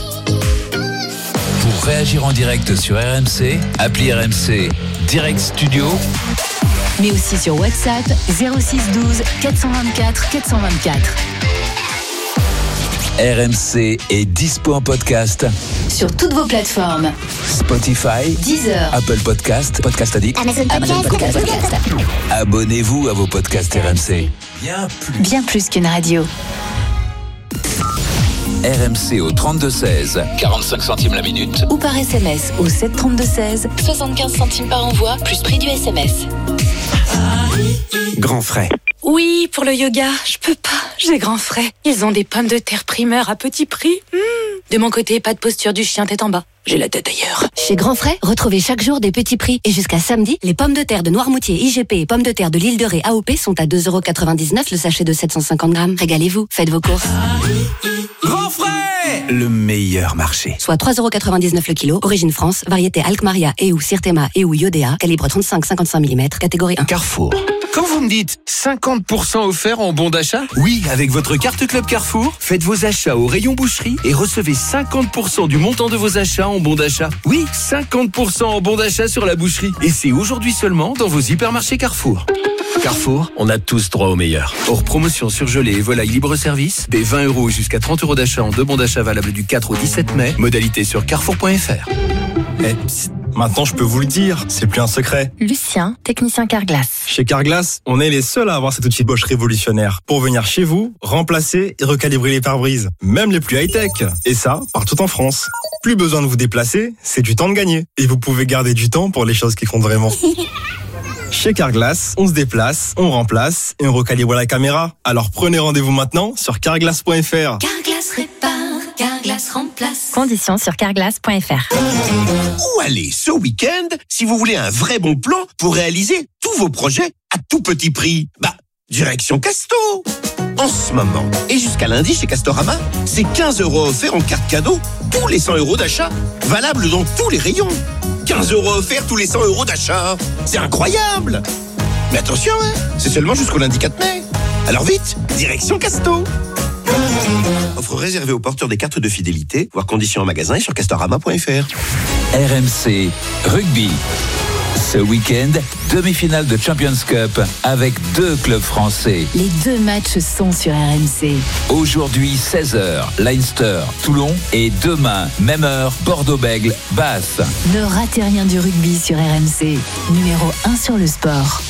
Pour réagir en direct sur RMC, appli RMC Direct Studio. Mais aussi sur WhatsApp 06 12 424 424. RMC est dispo en podcast sur toutes vos plateformes. Spotify, Deezer, Apple Podcast, Podcast Addict, Amazon Podcast. Abonnez-vous à vos podcasts RMC. Bien plus qu'une radio. RMC au 32-16, 45 centimes la minute. Ou par SMS au 732-16, 75 centimes par envoi, plus prix du SMS. Grand frais. Oui, pour le yoga, je peux pas, j'ai grand frais. Ils ont des pommes de terre primeurs à petit prix. De mon côté, pas de posture du chien tête en bas. J'ai la tête ailleurs. Chez Grand Frais, retrouvez chaque jour des petits prix. Et jusqu'à samedi, les pommes de terre de Noirmoutier IGP et pommes de terre de l'île de Ré AOP sont à 2,99€ le sachet de 750 grammes. Régalez-vous, faites vos courses. Grand Frais, le meilleur marché. Soit 3,99€ le kilo, origine France, variété Alkmaria et ou Sirtema et ou Iodea, calibre 35-55 mm, catégorie 1. Carrefour. Quand vous me dites 50% offert en bon d'achat, oui, avec votre carte Club Carrefour, faites vos achats au rayon boucherie et recevez 50% du montant de vos achats en bon d'achat. Oui, 50% en bon d'achat sur la boucherie. Et c'est aujourd'hui seulement dans vos hypermarchés Carrefour. Carrefour, on a tous droit au meilleur. Hors promotion surgelée et volaille libre-service, des 20€ jusqu'à 30€ d'achat en 2 bons d'achat valables du 4 au 17 mai. Modalité sur carrefour.fr. Maintenant, je peux vous le dire, c'est plus un secret. Lucien, technicien Carglass. Chez Carglass, on est les seuls à avoir cet outil Bosch révolutionnaire pour venir chez vous, remplacer et recalibrer les pare-brises, même les plus high-tech. Et ça, partout en France. Plus besoin de vous déplacer, c'est du temps de gagner. Et vous pouvez garder du temps pour les choses qui comptent vraiment. Chez Carglass, on se déplace, on remplace et on recalibre la caméra. Alors prenez rendez-vous maintenant sur carglass.fr. Carglass répare, Carglass remplace. Conditions sur carglass.fr. Où aller ce week-end si vous voulez un vrai bon plan pour réaliser tous vos projets à tout petit prix? Direction Casto. En ce moment, et jusqu'à lundi chez Castorama, c'est 15€ offerts en carte cadeau tous les 100€ d'achat, valable dans tous les rayons. 15€ offerts tous les 100€ d'achat. C'est incroyable! Mais attention, c'est seulement jusqu'au lundi 4 mai. Alors vite, direction Casto. Offre réservée aux porteurs des cartes de fidélité, voire conditions en magasin et sur castorama.fr. RMC Rugby. Ce week-end, demi-finale de Champions Cup avec 2 clubs français. Les 2 matchs sont sur RMC. Aujourd'hui, 16h, Leinster, Toulon. Et demain, même heure, Bordeaux-Bègles, Bath. Ne ratez rien du rugby sur RMC. Numéro 1 sur le sport.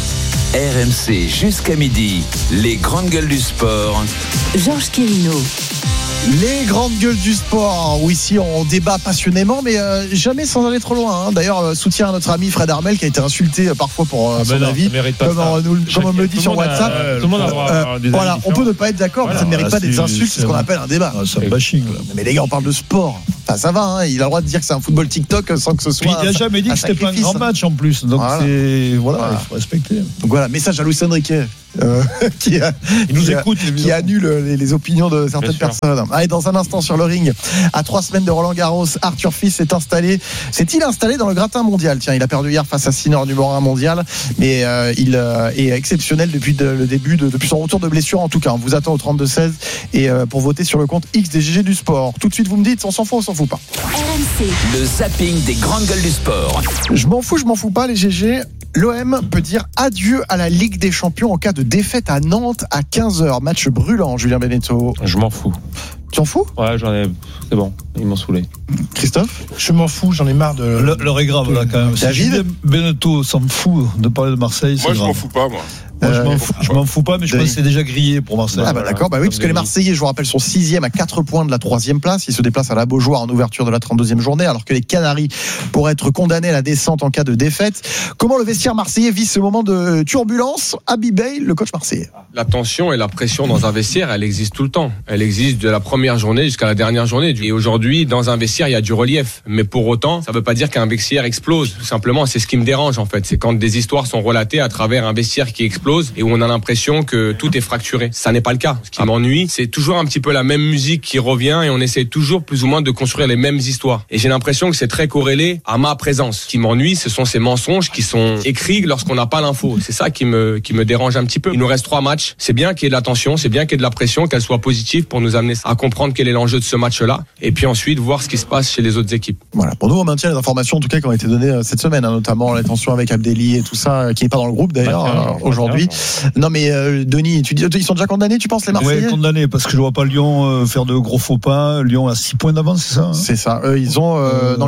RMC jusqu'à midi. Les grandes gueules du sport. Georges Quirino. Les grandes gueules du sport, où ici on débat passionnément, mais jamais sans aller trop loin. D'ailleurs, soutien à notre ami Fred Armel qui a été insulté parfois pour son avis, comme on me le dit sur WhatsApp. Voilà, on peut ne pas être d'accord, mais ça ne mérite pas des insultes, c'est ce qu'on appelle un débat. C'est un bashing. Mais les gars, on parle de sport. Enfin, ça va, il a le droit de dire que c'est un football TikTok sans que ce soit. Puis il n'a jamais dit que c'était pas un grand match en plus, donc il faut respecter. Donc voilà, message à Luis Enrique. Qui annule les opinions de certaines personnes. Allez, dans un instant sur le ring, à 3 semaines de Roland Garros, Arthur Fils s'est-il installé dans le gratin mondial? Tiens, il a perdu hier face à Sinner, numéro 1 mondial, mais il est exceptionnel depuis le début, depuis son retour de blessure en tout cas. On vous attend au 32-16 et pour voter sur le compte X des GG du sport. Tout de suite, vous me dites, on s'en fout, on s'en fout pas. RMC, le zapping des grandes gueules du sport. Je m'en fous pas les GG. L'OM peut dire adieu à la Ligue des Champions en cas de défaite à Nantes à 15h. Match brûlant, Julien Beneteau. Je m'en fous. Tu t'en fous ? Ouais, c'est bon, ils m'ont saoulé. Christophe ? Je m'en fous, j'en ai marre de... L'heure est grave là quand même. David ? Beneteau s'en fout de parler de Marseille. Moi je m'en fous pas, moi. Je m'en fous pas, mais je pense que c'est déjà grillé pour Marseille. Ah bah d'accord, bah oui, parce que les Marseillais, je vous rappelle, sont 6e à 4 points de la 3e place. Ils se déplacent à la Beaujoire en ouverture de la 32e journée, alors que les Canaries pourraient être condamnés à la descente en cas de défaite. Comment le vestiaire marseillais vit ce moment de turbulence? Habib Bey, le coach marseillais. La tension et la pression dans un vestiaire, elle existe tout le temps. Elle existe de la première journée jusqu'à la dernière journée. Et aujourd'hui, dans un vestiaire, il y a du relief. Mais pour autant, ça ne veut pas dire qu'un vestiaire explose. Tout simplement, c'est ce qui me dérange en fait. C'est quand des histoires sont relatées à travers un vestiaire qui explose et où on a l'impression que tout est fracturé. Ça n'est pas le cas. Ce qui m'ennuie, c'est toujours un petit peu la même musique qui revient et on essaie toujours plus ou moins de construire les mêmes histoires. Et j'ai l'impression que c'est très corrélé à ma présence. Ce qui m'ennuie, ce sont ces mensonges qui sont écrits lorsqu'on n'a pas l'info. C'est ça qui me dérange un petit peu. Il nous reste 3 matchs. C'est bien qu'il y ait de la tension, c'est bien qu'il y ait de la pression, qu'elle soit positive pour nous amener à comprendre quel est l'enjeu de ce match-là. Et puis ensuite, voir ce qui se passe chez les autres équipes. Voilà. Pour nous, on maintient les informations, en tout cas, qui ont été données cette semaine, notamment la tension avec Abdelli et tout ça, qui n'est pas dans le groupe d'ailleurs, aujourd'hui. Non, mais Denis, tu dis, ils sont déjà condamnés, tu penses, les Marseillais? Oui, condamnés, parce que je vois pas Lyon faire de gros faux pas. Lyon a 6 points d'avance, c'est ça? C'est ça. Ils ont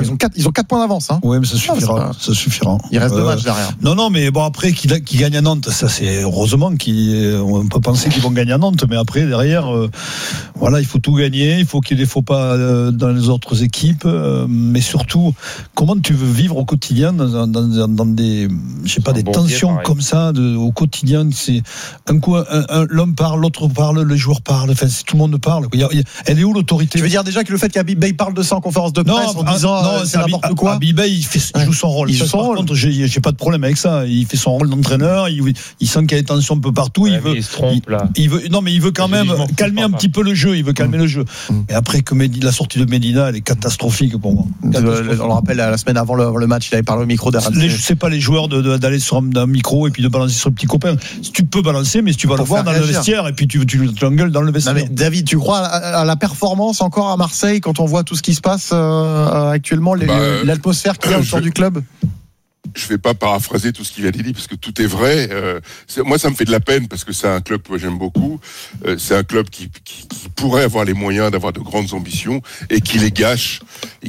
4 points d'avance. Oui, mais ça suffira. Ça suffira. Il reste 2 matchs derrière. Non, mais bon, après, qui gagne à Nantes, ça c'est heureusement on peut penser qu'ils vont gagner à Nantes, mais après, derrière, voilà, il faut tout gagner, il faut qu'il y ait des faux pas dans les autres équipes, mais surtout, comment tu veux vivre au quotidien dans des, je sais pas, des tensions comme ça, au quotidien, c'est un coup, l'homme parle, l'autre parle, le joueur parle, enfin, tout le monde parle. Elle est où l'autorité? Tu veux dire déjà que le fait qu'Habib Bey parle de ça en conférence de presse en disant c'est n'importe quoi? Habib Bey, il joue son rôle. Par contre, j'ai pas de problème avec ça. Il fait son rôle d'entraîneur. Il sent qu'il y a des tensions un peu partout. Il se trompe là. Il veut quand même calmer un petit peu le jeu. Il veut calmer le jeu. Et après que la sortie de Medina, elle est catastrophique pour moi. On le rappelle, la semaine avant le match, il avait parlé au micro d'RMC. Je sais pas, les joueurs d'aller sur un micro et puis de balancer sur le petit copain. Si tu peux balancer, mais si tu vas le voir dans le vestiaire et puis tu l'engueules dans le vestiaire. Non mais David, tu crois à la performance encore à Marseille quand on voit tout ce qui se passe actuellement, l'atmosphère qu'il y a autour du club? Je vais pas paraphraser tout ce qu'il a dit parce que tout est vrai. Moi, ça me fait de la peine parce que c'est un club que j'aime beaucoup. C'est un club qui pourrait avoir les moyens d'avoir de grandes ambitions et qui les gâche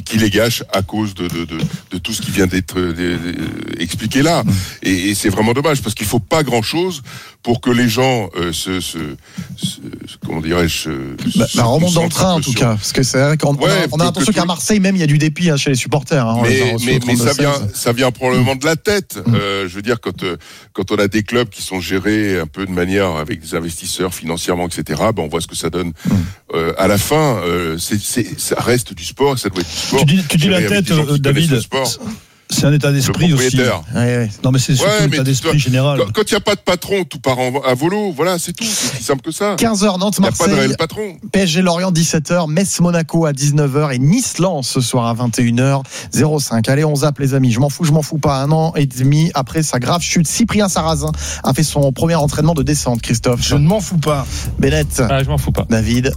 à cause de tout ce qui vient d'être expliqué là. Et c'est vraiment dommage parce qu'il faut pas grand chose pour que les gens comment dirais-je, remontent dans le train en tout cas, parce que c'est vrai qu'on on a l'impression qu'à Marseille même il y a du dépit chez les supporters. Mais ça vient probablement de la tête. Je veux dire quand on a des clubs qui sont gérés un peu de manière avec des investisseurs financièrement, etc. On voit ce que ça donne. À la fin, ça reste du sport, ça doit être du sport. Tu dis la tête, David. C'est un état d'esprit aussi. Ouais. Non, mais c'est surtout un état d'esprit général. Quand il n'y a pas de patron, tout part à volo. Voilà, c'est tout. C'est aussi simple que ça. 15h, Nantes-Marseille. Il n'y a pas de réel patron. PSG-Lorient, 17h. Metz-Monaco à 19h. Et Nice-Lens ce soir à 21h05. Allez, on zappe, les amis. Je m'en fous pas. 1 an et demi après sa grave chute. Cyprien Sarrazin a fait son premier entraînement de descente, Christophe. Je ne m'en fous pas. Bennett. Je m'en fous pas. David.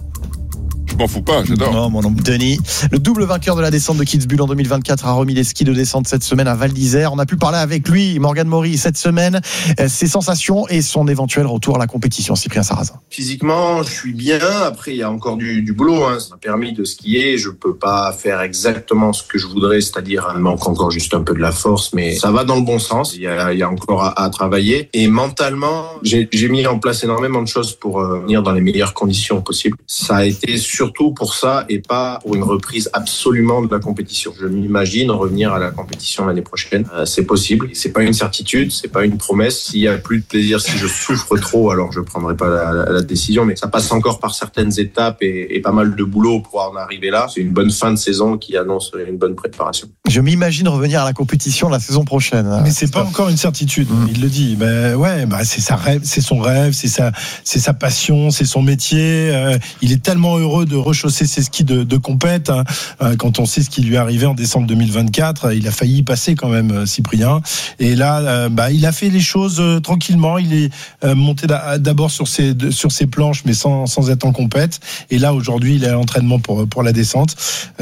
Je m'en fous pas, j'adore. Non, mon nom. Denis, le double vainqueur de la descente de Kitzbühel en 2024 a remis les skis de descente cette semaine à Val d'Isère. On a pu parler avec lui, Morgan Maury, cette semaine, ses sensations et son éventuel retour à la compétition. Cyprien Sarrazin. Physiquement, je suis bien. Après, il y a encore du boulot. Ça m'a permis de skier. Je peux pas faire exactement ce que je voudrais, c'est-à-dire, il manque encore juste un peu de la force, mais ça va dans le bon sens. Il y a encore à travailler. Et mentalement, j'ai mis en place énormément de choses pour venir dans les meilleures conditions possibles. Ça a été surtout pour ça et pas pour une reprise absolument de la compétition. Je m'imagine revenir à la compétition l'année prochaine. C'est possible. C'est pas une certitude, c'est pas une promesse. S'il y a plus de plaisir, si je souffre trop, alors je prendrai pas la décision. Mais ça passe encore par certaines étapes et pas mal de boulot pour en arriver là. C'est une bonne fin de saison qui annonce une bonne préparation. Je m'imagine revenir à la compétition la saison prochaine. Mais c'est pas encore une certitude. Il le dit. C'est sa rêve, c'est son rêve, c'est sa passion, c'est son métier. Il est tellement heureux de rechausser ses skis de compète. Quand on sait ce qui lui est arrivé en décembre 2024, il a failli y passer quand même, Cyprien. Et là, il a fait les choses tranquillement. Il est monté d'abord sur ses planches, mais sans être en compète. Et là, aujourd'hui, il est à l'entraînement pour la descente.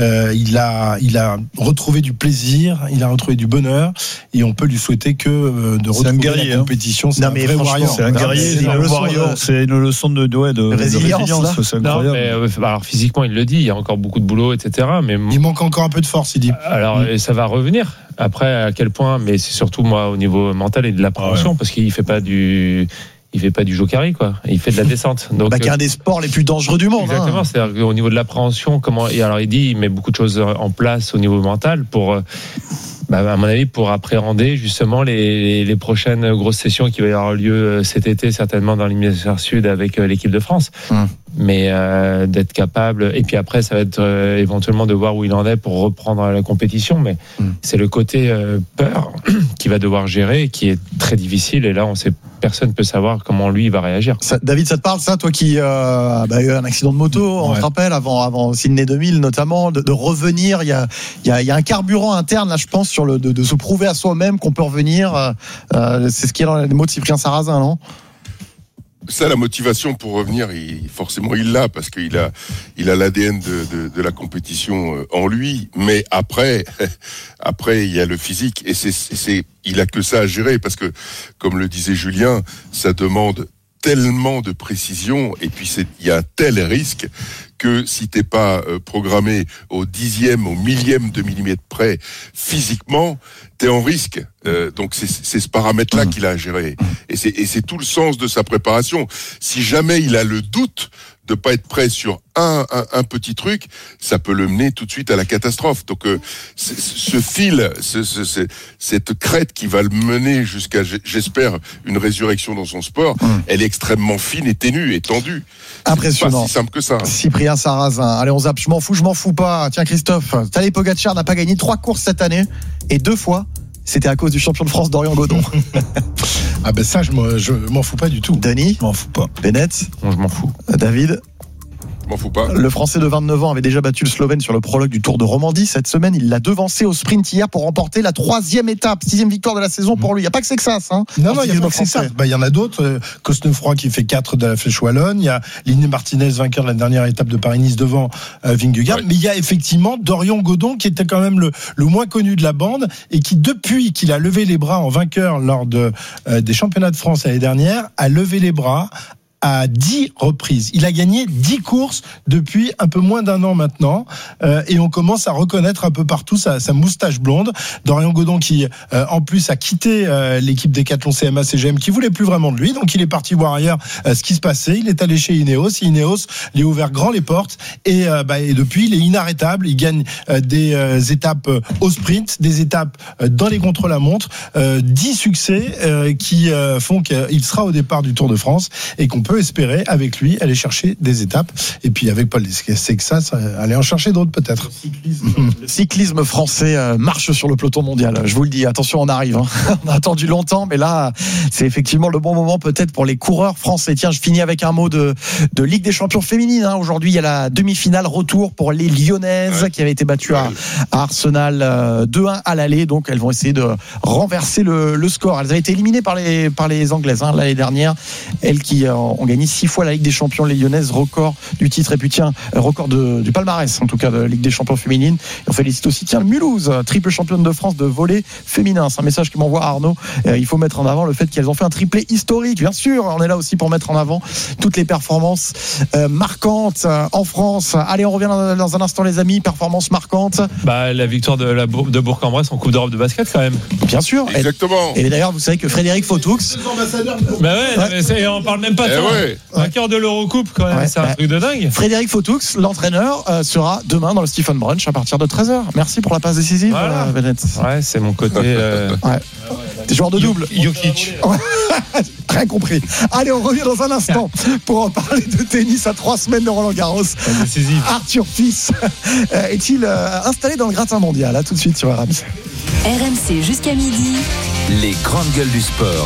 Il a retrouvé du plaisir, il a retrouvé du bonheur, et on peut lui souhaiter que de retrouver la compétition. C'est un vrai warrior. C'est un guerrier, c'est une leçon de résilience. C'est incroyable. Alors physiquement, il le dit, il y a encore beaucoup de boulot, etc. Mais il manque encore un peu de force, il dit. Alors, ça va revenir. Après, à quel point, mais c'est surtout moi au niveau mental et de l'appréhension, parce qu'il fait pas du jokari, quoi. Il fait de la descente. Donc, qui est un des sports les plus dangereux du monde. Exactement. C'est-à-dire qu'au niveau de l'appréhension, alors il dit, il met beaucoup de choses en place au niveau mental pour, à mon avis, pour appréhender justement les prochaines grosses sessions qui vont avoir lieu cet été, certainement dans l'hémisphère sud avec l'équipe de France. Mais d'être capable, et puis après ça va être éventuellement de voir où il en est pour reprendre la compétition, mais c'est le côté peur qu'il va devoir gérer, qui est très difficile, et là personne peut savoir comment lui il va réagir. David, ça te parle, ça, toi qui a eu un accident de moto, on se rappelle, avant Sydney 2000 notamment, de revenir, il y a un carburant interne là, je pense, sur de se prouver à soi-même qu'on peut revenir, c'est ce qui est dans les mots de Cyprien Sarrazin, non? Ça, la motivation pour revenir, forcément il l'a, parce qu'il a l'ADN de la compétition en lui. Mais après il y a le physique, et il a que ça à gérer, parce que, comme le disait Julien, ça demande tellement de précision, et puis il y a un tel risque que si t'es pas programmé au 10e, au 1000e de millimètre près physiquement, t'es en risque. Donc c'est ce paramètre-là qu'il a à gérer, et c'est tout le sens de sa préparation. Si jamais il a le doute de pas être prêt sur un petit truc, ça peut le mener tout de suite à la catastrophe. Donc ce fil, cette crête qui va le mener jusqu'à, j'espère, une résurrection dans son sport, elle est extrêmement fine et ténue et tendue. Impressionnant. C'est pas si simple que ça. Cyprien Sarrazin. Allez, on zappe. Je m'en fous pas. Tiens, Christophe, Tadej Pogačar n'a pas gagné 3 courses cette année, et 2 fois, c'était à cause du champion de France Dorian Godon. Ça, je m'en fous pas du tout. Denis, je m'en fous pas. Bennett, je m'en fous. David, je m'en fous pas. Le Français de 29 ans avait déjà battu le Slovène sur le prologue du Tour de Romandie. Cette semaine, il l'a devancé au sprint hier pour remporter la 3e étape, 6e victoire de la saison pour lui. Il n'y a pas que ça. Non, il n'y a pas que ça. Il y en a d'autres. Cosnefroy qui fait 4 de la Flèche Wallonne. Il y a Linné Martinez, vainqueur de la dernière étape de Paris-Nice devant Vingegaard. Ouais. Mais il y a effectivement Dorian Godon qui était quand même le moins connu de la bande, et qui, depuis qu'il a levé les bras en vainqueur lors des championnats de France l'année dernière, a levé les bras à 10 reprises. Il a gagné 10 courses depuis un peu moins d'un an maintenant, et on commence à reconnaître un peu partout sa moustache blonde. Dorian Godon qui, en plus, a quitté l'équipe Decathlon CMA CGM, qui voulait plus vraiment de lui, donc il est parti voir ailleurs ce qui se passait. Il est allé chez Ineos. Ineos lui a ouvert grand les portes, et depuis, il est inarrêtable. Il gagne des étapes au sprint, des étapes dans les contre-la-montre, 10 succès qui font qu'il sera au départ du Tour de France, et qu'on peut peut espérer avec lui aller chercher des étapes. Et puis avec Paul Sexas, aller en chercher d'autres peut-être. Le cyclisme français marche sur le peloton mondial. Je vous le dis, attention, on arrive. On a attendu longtemps, mais là, c'est effectivement le bon moment peut-être pour les coureurs français. Tiens, je finis avec un mot de Ligue des Champions féminines. Aujourd'hui, il y a la demi-finale retour pour les Lyonnaises qui avaient été battues à Arsenal 2-1 à l'aller. Donc, elles vont essayer de renverser le score. Elles avaient été éliminées par les Anglaises l'année dernière. Elles qui ont gagné 6 fois la Ligue des Champions, les Lyonnaises, record du titre. Et puis tiens, record du palmarès en tout cas de Ligue des Champions féminine. Et on félicite aussi Mulhouse, triple championne de France de volley féminin. C'est un message que m'envoie Arnaud. Il faut mettre en avant le fait qu'elles ont fait un triplé historique. Bien sûr, on est là aussi pour mettre en avant toutes les performances marquantes en France. Allez, on revient dans un instant les amis. Performances marquantes. La victoire de Bourg-en-Bresse en Coupe d'Europe de basket quand même. Bien sûr. Exactement. Et d'ailleurs, vous savez que Frédéric Fautoux. On parle même pas de vainqueur de l'Eurocoupe quand même. C'est un truc de dingue. Frédéric Fautoux, l'entraîneur, sera demain dans le Stephen Brunch à partir de 13h. Merci pour la passe décisive, voilà. Ouais, c'est mon côté. T'es joueur de double. Jokic. Rien compris. Allez, on revient dans un instant pour parler de tennis à 3 semaines de Roland-Garros. Arthur Fils est-il installé dans le gratin mondial? À tout de suite sur RMC. RMC jusqu'à midi. Les grandes gueules du sport.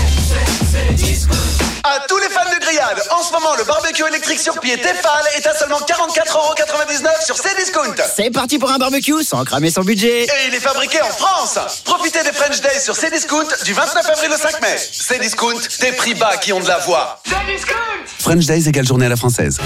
À tous les fans de grillade, en ce moment, le barbecue électrique sur pied Tefal est à seulement 44,99€ sur Cdiscount. C'est parti pour un barbecue sans cramer son budget. Et il est fabriqué en France. Profitez des French Days sur Cdiscount du 29 avril au 5 mai. Cdiscount, des prix bas qui ont de la voix. Cdiscount. French Days égale journée à la française.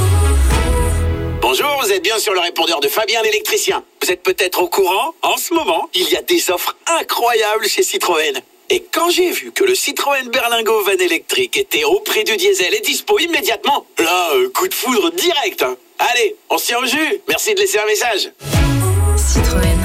Bonjour, vous êtes bien sur le répondeur de Fabien l'électricien. Vous êtes peut-être au courant, en ce moment, il y a des offres incroyables chez Citroën. Et quand j'ai vu que le Citroën Berlingo Van électrique était au prix du diesel et dispo immédiatement, là, coup de foudre direct. Allez, on se tient au jus. Merci de laisser un message. Citroën.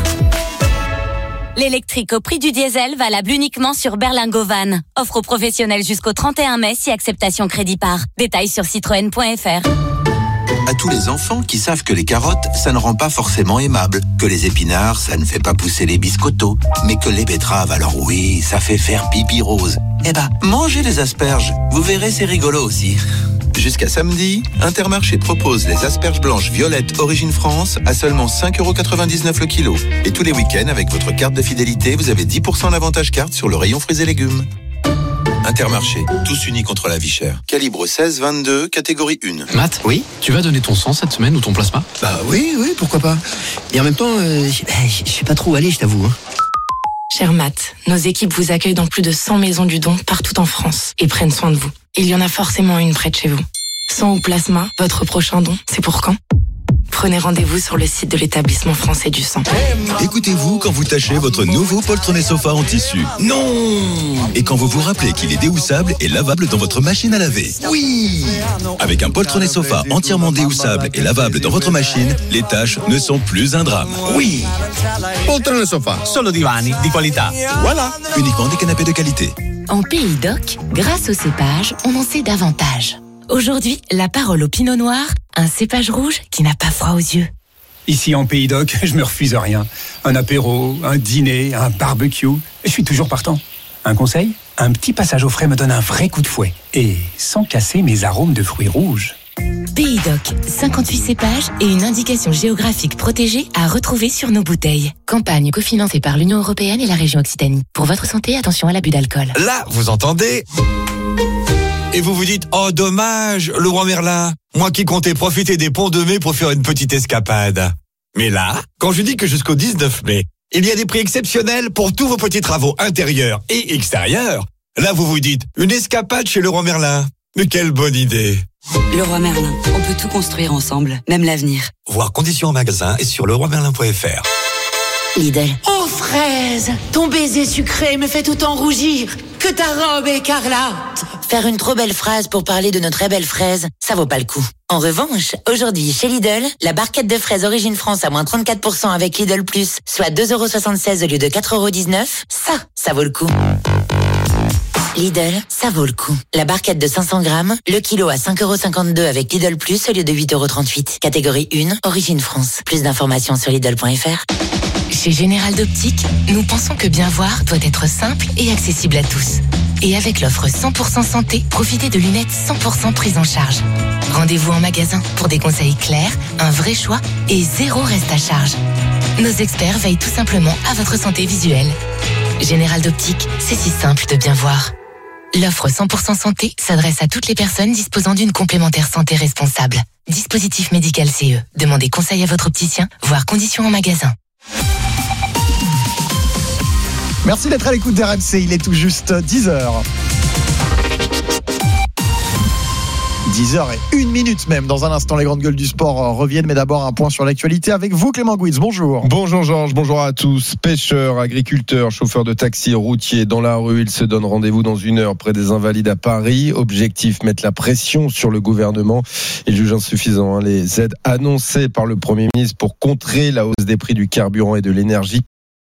L'électrique au prix du diesel valable uniquement sur Berlingo Van. Offre aux professionnels jusqu'au 31 mai si acceptation crédit par. Détails sur citroën.fr. À tous les enfants qui savent que les carottes, ça ne rend pas forcément aimable, que les épinards, ça ne fait pas pousser les biscottos, mais que les betteraves, alors oui, ça fait faire pipi rose. Eh ben, mangez les asperges, vous verrez, c'est rigolo aussi. Jusqu'à samedi, Intermarché propose les asperges blanches violettes Origine France à seulement 5,99€ le kilo. Et tous les week-ends, avec votre carte de fidélité, vous avez 10% d'avantage carte sur le rayon fruits et légumes. Intermarché, tous unis contre la vie chère. Calibre 16-22, catégorie 1. Matt, oui, tu vas donner ton sang cette semaine ou ton plasma? Bah oui, pourquoi pas. Et en même temps, je sais pas trop où aller, je t'avoue. Cher Matt, nos équipes vous accueillent dans plus de 100 maisons du don partout en France et prennent soin de vous. Il y en a forcément une près de chez vous. Sang ou plasma, votre prochain don, c'est pour quand? Prenez rendez-vous sur le site de l'établissement français du sang. Écoutez-vous quand vous tâchez votre nouveau poltronné sofa en tissu. Non! Et quand vous vous rappelez qu'il est déhoussable et lavable dans votre machine à laver. Oui! Avec un poltronné sofa entièrement déhoussable et lavable dans votre machine, les tâches ne sont plus un drame. Oui! Poltronné sofa, solo divani di qualità. Voilà, uniquement des canapés de qualité. En Pays d'Oc, grâce au cépage, on en sait davantage. Aujourd'hui, la parole au pinot noir, un cépage rouge qui n'a pas froid aux yeux. Ici en Pays d'Oc, je me refuse rien. Un apéro, un dîner, un barbecue, je suis toujours partant. Un conseil ? Un petit passage au frais me donne un vrai coup de fouet. Et sans casser mes arômes de fruits rouges. Pays d'Oc, 58 cépages et une indication géographique protégée à retrouver sur nos bouteilles. Campagne cofinancée par l'Union Européenne et la région Occitanie. Pour votre santé, attention à l'abus d'alcool. Là, vous entendez ? Et vous vous dites, oh dommage, le roi Merlin, moi qui comptais profiter des ponts de mai pour faire une petite escapade. Mais là, quand je dis que jusqu'au 19 mai, il y a des prix exceptionnels pour tous vos petits travaux intérieurs et extérieurs, là vous vous dites, une escapade chez le roi Merlin. Mais quelle bonne idée! Le roi Merlin, on peut tout construire ensemble, même l'avenir. Voir conditions en magasin et sur leroimerlin.fr. Lidl. Oh fraise, ton baiser sucré me fait tout en rougir. Que ta robe écarlate. Faire une trop belle phrase pour parler de nos très belles fraises, ça vaut pas le coup. En revanche, aujourd'hui, chez Lidl, la barquette de fraises Origine France à moins 34% avec Lidl Plus, soit 2,76€ au lieu de 4,19€, ça vaut le coup. Lidl, ça vaut le coup. La barquette de 500 grammes, le kilo à 5,52€ avec Lidl Plus au lieu de 8,38€. Catégorie 1, Origine France. Plus d'informations sur Lidl.fr. Chez Général d'Optique, nous pensons que bien voir doit être simple et accessible à tous. Et avec l'offre 100% santé, profitez de lunettes 100% prises en charge. Rendez-vous en magasin pour des conseils clairs, un vrai choix et 0 reste à charge. Nos experts veillent tout simplement à votre santé visuelle. Général d'Optique, c'est si simple de bien voir. L'offre 100% santé s'adresse à toutes les personnes disposant d'une complémentaire santé responsable. Dispositif médical CE. Demandez conseil à votre opticien, voire conditions en magasin. Merci d'être à l'écoute d'RMC, il est tout juste 10h. 10h01 même. Dans un instant, les grandes gueules du sport reviennent, mais d'abord un point sur l'actualité avec vous, Clément Gouitz. Bonjour. Bonjour Georges, bonjour à tous. Pêcheurs, agriculteurs, chauffeurs de taxi, routiers dans la rue, ils se donnent rendez-vous dans 1 heure près des Invalides à Paris. Objectif, mettre la pression sur le gouvernement. Ils jugent insuffisant les aides annoncées par le Premier ministre pour contrer la hausse des prix du carburant et de l'énergie.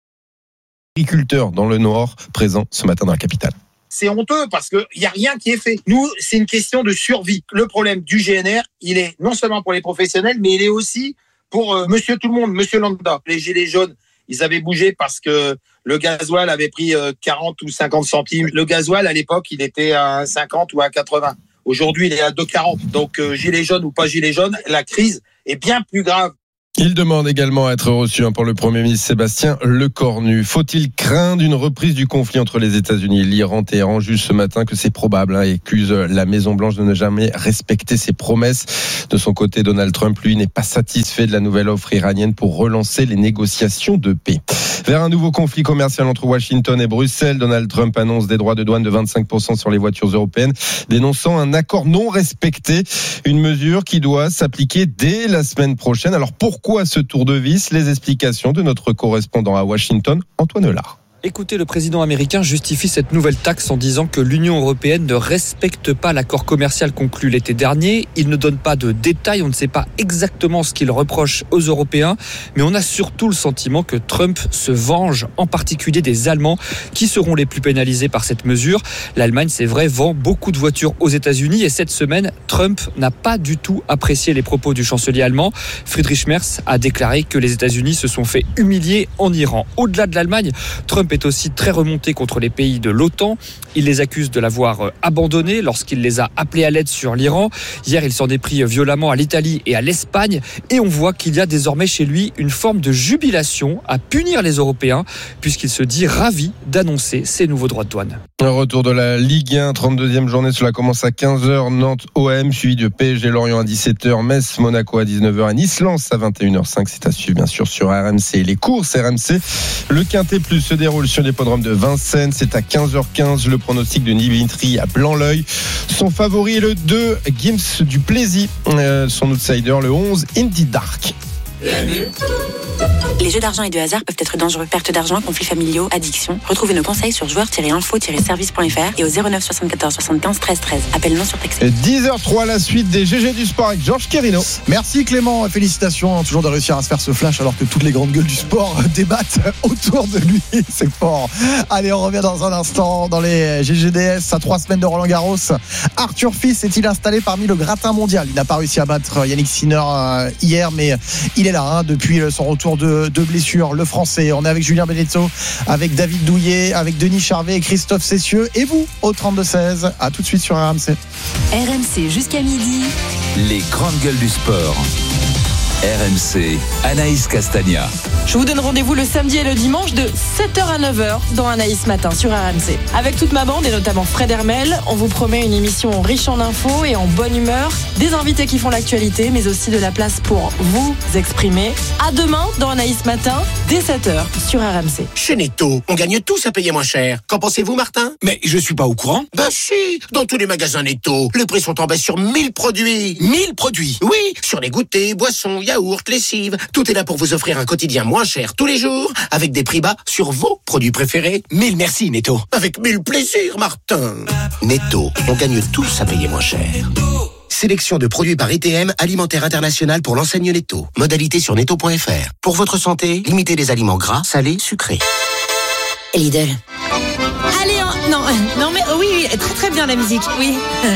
Agriculteurs dans le Nord, présents ce matin dans la capitale. C'est honteux parce qu'il n'y a rien qui est fait. Nous, c'est une question de survie. Le problème du GNR, il est non seulement pour les professionnels, mais il est aussi pour monsieur tout le monde, monsieur Lambda. Les gilets jaunes, ils avaient bougé parce que le gasoil avait pris 40 ou 50 centimes. Le gasoil, à l'époque, il était à 50 ou à 80. Aujourd'hui, il est à 2,40. Donc, gilets jaunes ou pas gilets jaunes, la crise est bien plus grave. Il demande également à être reçu par le Premier ministre Sébastien Lecornu. Faut-il craindre une reprise du conflit entre les États-Unis et l'Iran? Téhéran juge ce matin que c'est probable et accuse la Maison-Blanche de ne jamais respecter ses promesses. De son côté, Donald Trump, lui, n'est pas satisfait de la nouvelle offre iranienne pour relancer les négociations de paix. Vers un nouveau conflit commercial entre Washington et Bruxelles, Donald Trump annonce des droits de douane de 25% sur les voitures européennes, dénonçant un accord non respecté, une mesure qui doit s'appliquer dès la semaine prochaine. Alors pourquoi ce tour de vis? Les explications de notre correspondant à Washington, Antoine Lard. Écoutez, le président américain justifie cette nouvelle taxe en disant que l'Union européenne ne respecte pas l'accord commercial conclu l'été dernier. Il ne donne pas de détails, on ne sait pas exactement ce qu'il reproche aux Européens, mais on a surtout le sentiment que Trump se venge, en particulier des Allemands, qui seront les plus pénalisés par cette mesure. L'Allemagne, c'est vrai, vend beaucoup de voitures aux États-Unis et cette semaine, Trump n'a pas du tout apprécié les propos du chancelier allemand. Friedrich Merz a déclaré que les États-Unis se sont fait humilier en Iran. Au-delà de l'Allemagne, Trump est aussi très remonté contre les pays de l'OTAN. Il les accuse de l'avoir abandonné lorsqu'il les a appelés à l'aide sur l'Iran. Hier, il s'en est pris violemment à l'Italie et à l'Espagne. Et on voit qu'il y a désormais chez lui une forme de jubilation à punir les Européens, puisqu'il se dit ravi d'annoncer ces nouveaux droits de douane. Un retour de la Ligue 1, 32e journée, cela commence à 15h, Nantes OM, suivi de PSG Lorient à 17h, Metz Monaco à 19h, à Nice-Lens à 21h05. C'est à suivre bien sûr sur RMC. Les courses RMC, le Quintet Plus se déroule sur l'hippodrome de Vincennes, c'est à 15h15. Le pronostic de Nivitri à Blanc-l'œil. Son favori est le 2, Gims du Plaisir. Son outsider, le 11, Indie Dark. Les jeux d'argent et de hasard peuvent être dangereux. Perte d'argent, conflits familiaux, addiction. Retrouvez nos conseils sur joueurs-info-service.fr et au 09 74 75 13 13. Appel non surtaxé. 10h03, la suite des GG du sport avec Georges Quérino. Merci Clément, félicitations toujours de réussir à se faire ce flash alors que toutes les grandes gueules du sport débattent autour de lui. C'est fort. Allez, on revient dans un instant dans les GGDS à 3 semaines de Roland Garros. Arthur Fils est-il installé parmi le gratin mondial? Il n'a pas réussi à battre Yannick Sinner hier, mais il est là depuis son retour de blessure, le français. On est avec Julien Benetto, avec David Douillet, avec Denis Charvet et Christophe Cessieux. Et vous, au 32-16. À tout de suite sur RMC. RMC jusqu'à midi. Les grandes gueules du sport. RMC, Anaïs Castagna. Je vous donne rendez-vous le samedi et le dimanche de 7h à 9h dans Anaïs Matin sur RMC. Avec toute ma bande et notamment Fred Hermel, on vous promet une émission riche en infos et en bonne humeur, des invités qui font l'actualité, mais aussi de la place pour vous exprimer. À demain dans Anaïs Matin, dès 7h sur RMC. Chez Netto, on gagne tous à payer moins cher. Qu'en pensez-vous, Martin? Mais je suis pas au courant. Bah si, dans tous les magasins Netto, les prix sont en baisse sur 1000 produits. 1000 produits? Oui, sur les goûters, boissons, yaourts, lessives. Tout est là pour vous offrir un quotidien moins cher tous les jours, avec des prix bas sur vos produits préférés. 1000 merci, Netto. Avec 1000 plaisirs, Martin. Netto, on gagne tous à payer moins cher. Sélection de produits par ITM, Alimentaire International pour l'enseigne Netto. Modalité sur netto.fr. Pour votre santé, limitez les aliments gras, salés, sucrés. Lidl. Allez, non mais oui, très très bien la musique, oui.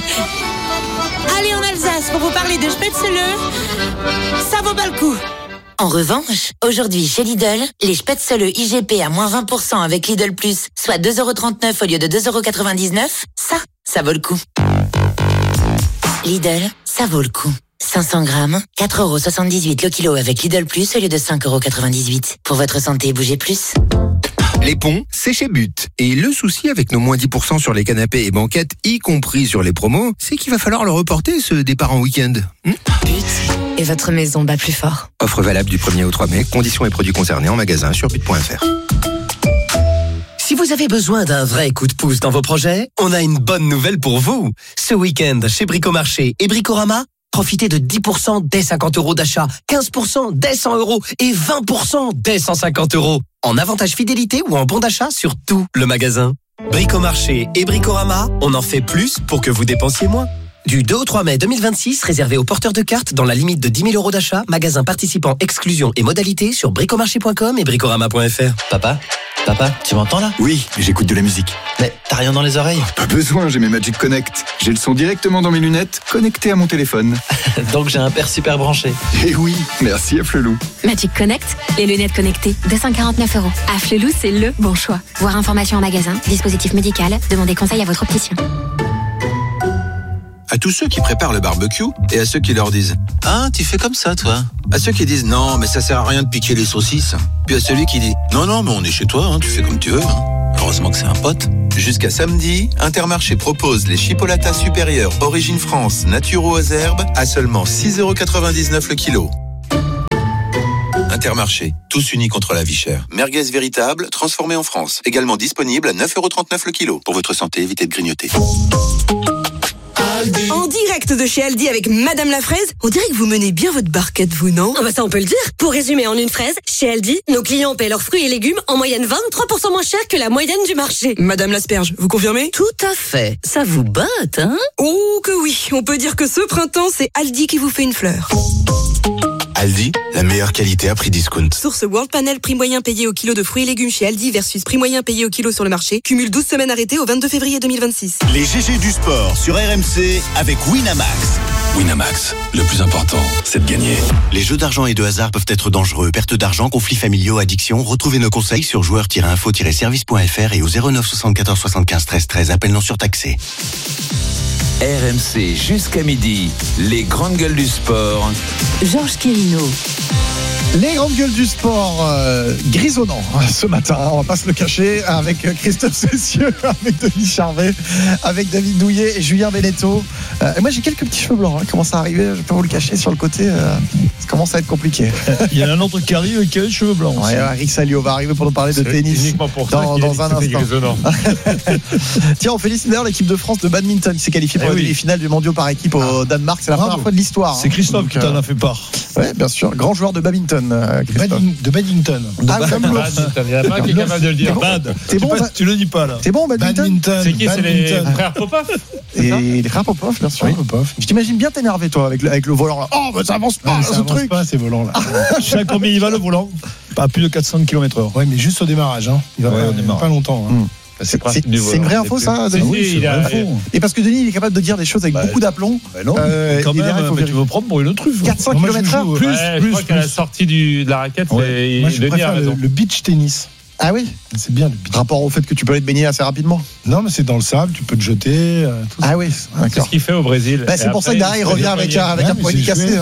Allez en Alsace pour vous parler de Spätzle. Ça vaut pas le coup. En revanche, aujourd'hui chez Lidl, les spätzle IGP à moins 20% avec Lidl Plus, soit 2,39€ au lieu de 2,99€, ça vaut le coup. Lidl, ça vaut le coup. 500 grammes, 4,78€ le kilo avec Lidl Plus au lieu de 5,98€. Pour votre santé, bougez plus. Les ponts, c'est chez But. Et le souci avec nos moins 10% sur les canapés et banquettes, y compris sur les promos, c'est qu'il va falloir le reporter, ce départ en week-end. But. Et votre maison bat plus fort. Offre valable du 1er au 3 mai. Conditions et produits concernés en magasin sur but.fr. Si vous avez besoin d'un vrai coup de pouce dans vos projets, on a une bonne nouvelle pour vous. Ce week-end, chez Bricomarché et Bricorama, profitez de 10% dès 50€ d'achat, 15% dès 100€ et 20% dès 150€. En avantage fidélité ou en bon d'achat sur tout le magasin. Bricomarché et Bricorama, on en fait plus pour que vous dépensiez moins. Du 2 au 3 mai 2026, réservé aux porteurs de cartes dans la limite de 10 000€ d'achat, magasin participant, exclusion et modalités sur bricomarché.com et bricorama.fr. Papa, tu m'entends là? Oui, j'écoute de la musique. Mais t'as rien dans les oreilles? Pas besoin, j'ai mes Magic Connect. J'ai le son directement dans mes lunettes, connecté à mon téléphone. Donc j'ai un père super branché. Eh oui, merci à Flelou. Magic Connect, les lunettes connectées, 249€. À Flelou, c'est le bon choix. Voir information en magasin, dispositif médical, demandez conseil à votre opticien. À tous ceux qui préparent le barbecue et à ceux qui leur disent « Ah, tu fais comme ça, toi ?» À ceux qui disent « Non, mais ça sert à rien de piquer les saucisses ». Puis à celui qui dit « Non, mais on est chez toi, hein, tu fais comme tu veux. Hein. » Heureusement que c'est un pote. Jusqu'à samedi, Intermarché propose les chipolatas supérieurs Origine France Naturo aux herbes à seulement 6,99€ le kilo. Intermarché, tous unis contre la vie chère. Merguez véritable, transformée en France. Également disponible à 9,39€ le kilo. Pour votre santé, évitez de grignoter. En direct de chez Aldi avec Madame la Fraise, on dirait que vous menez bien votre barquette, vous, non? Ah bah ça on peut le dire. Pour résumer en une phrase, chez Aldi, nos clients paient leurs fruits et légumes en moyenne 23% moins cher que la moyenne du marché. Madame l'asperge, vous confirmez? Tout à fait. Ça vous botte, hein? Oh que oui, on peut dire que ce printemps, c'est Aldi qui vous fait une fleur. Aldi, la meilleure qualité à prix discount. Source World Panel, prix moyen payé au kilo de fruits et légumes chez Aldi versus prix moyen payé au kilo sur le marché. Cumule 12 semaines arrêtées au 22 février 2026. Les GG du sport sur RMC avec Winamax. Winamax, le plus important, c'est de gagner. Les jeux d'argent et de hasard peuvent être dangereux. Perte d'argent, conflits familiaux, addiction. Retrouvez nos conseils sur joueurs-info-service.fr et au 09 74 75 13 13. Appel non surtaxé. RMC jusqu'à midi, les grandes gueules du sport. Georges Quirino. Les grandes gueules du sport grisonnant ce matin, on va pas se le cacher, avec Christophe Cessieux, avec Denis Charvet, avec David Douillet et Julien Belletto. Et moi j'ai quelques petits cheveux blancs, commence à arriver, je peux vous le cacher sur le côté, ça commence à être compliqué. Il y en a un autre qui arrive qui a les cheveux blancs. Ouais, Rick Salio va arriver pour nous parler de tennis dans un instant. Tiens, on félicite d'ailleurs l'équipe de France de badminton qui s'est qualifiée pour les finales du mondial par équipe au Danemark, c'est la première fois de l'histoire. C'est Christophe qui t'en a fait part. Ouais, bien sûr, grand joueur de badminton. De Badminton. Il n'y a pas qui est capable de le dire. Bad. Tu le dis pas là. C'est bon, badminton. C'est qui? C'est les frères Popov. Et les frères Popov, bien sûr. Je t'imagine bien t'énerver toi avec le volant là. Oh, mais ça avance pas ce truc. Pas ces volants là. Je sais combien il va le volant. Pas plus de 400 km/h. Ouais, mais juste au démarrage. Hein. Il va pas longtemps. Hein. C'est une vraie info ça, Denis? Oui, et parce que Denis il est capable de dire des choses avec beaucoup d'aplomb. Non, quand même, tu veux prendre pour une truffe. 400 km/h plus. Je crois qu'à la sortie de la raquette, moi je préfère le beach tennis. Ah oui, c'est bien le beach. Rapport au fait que tu peux aller te baigner assez rapidement. Non, mais c'est dans le sable, tu peux te jeter. Tout ah oui, c'est ce qu'il fait au Brésil. C'est pour ça que derrière il revient avec un poignet cassé.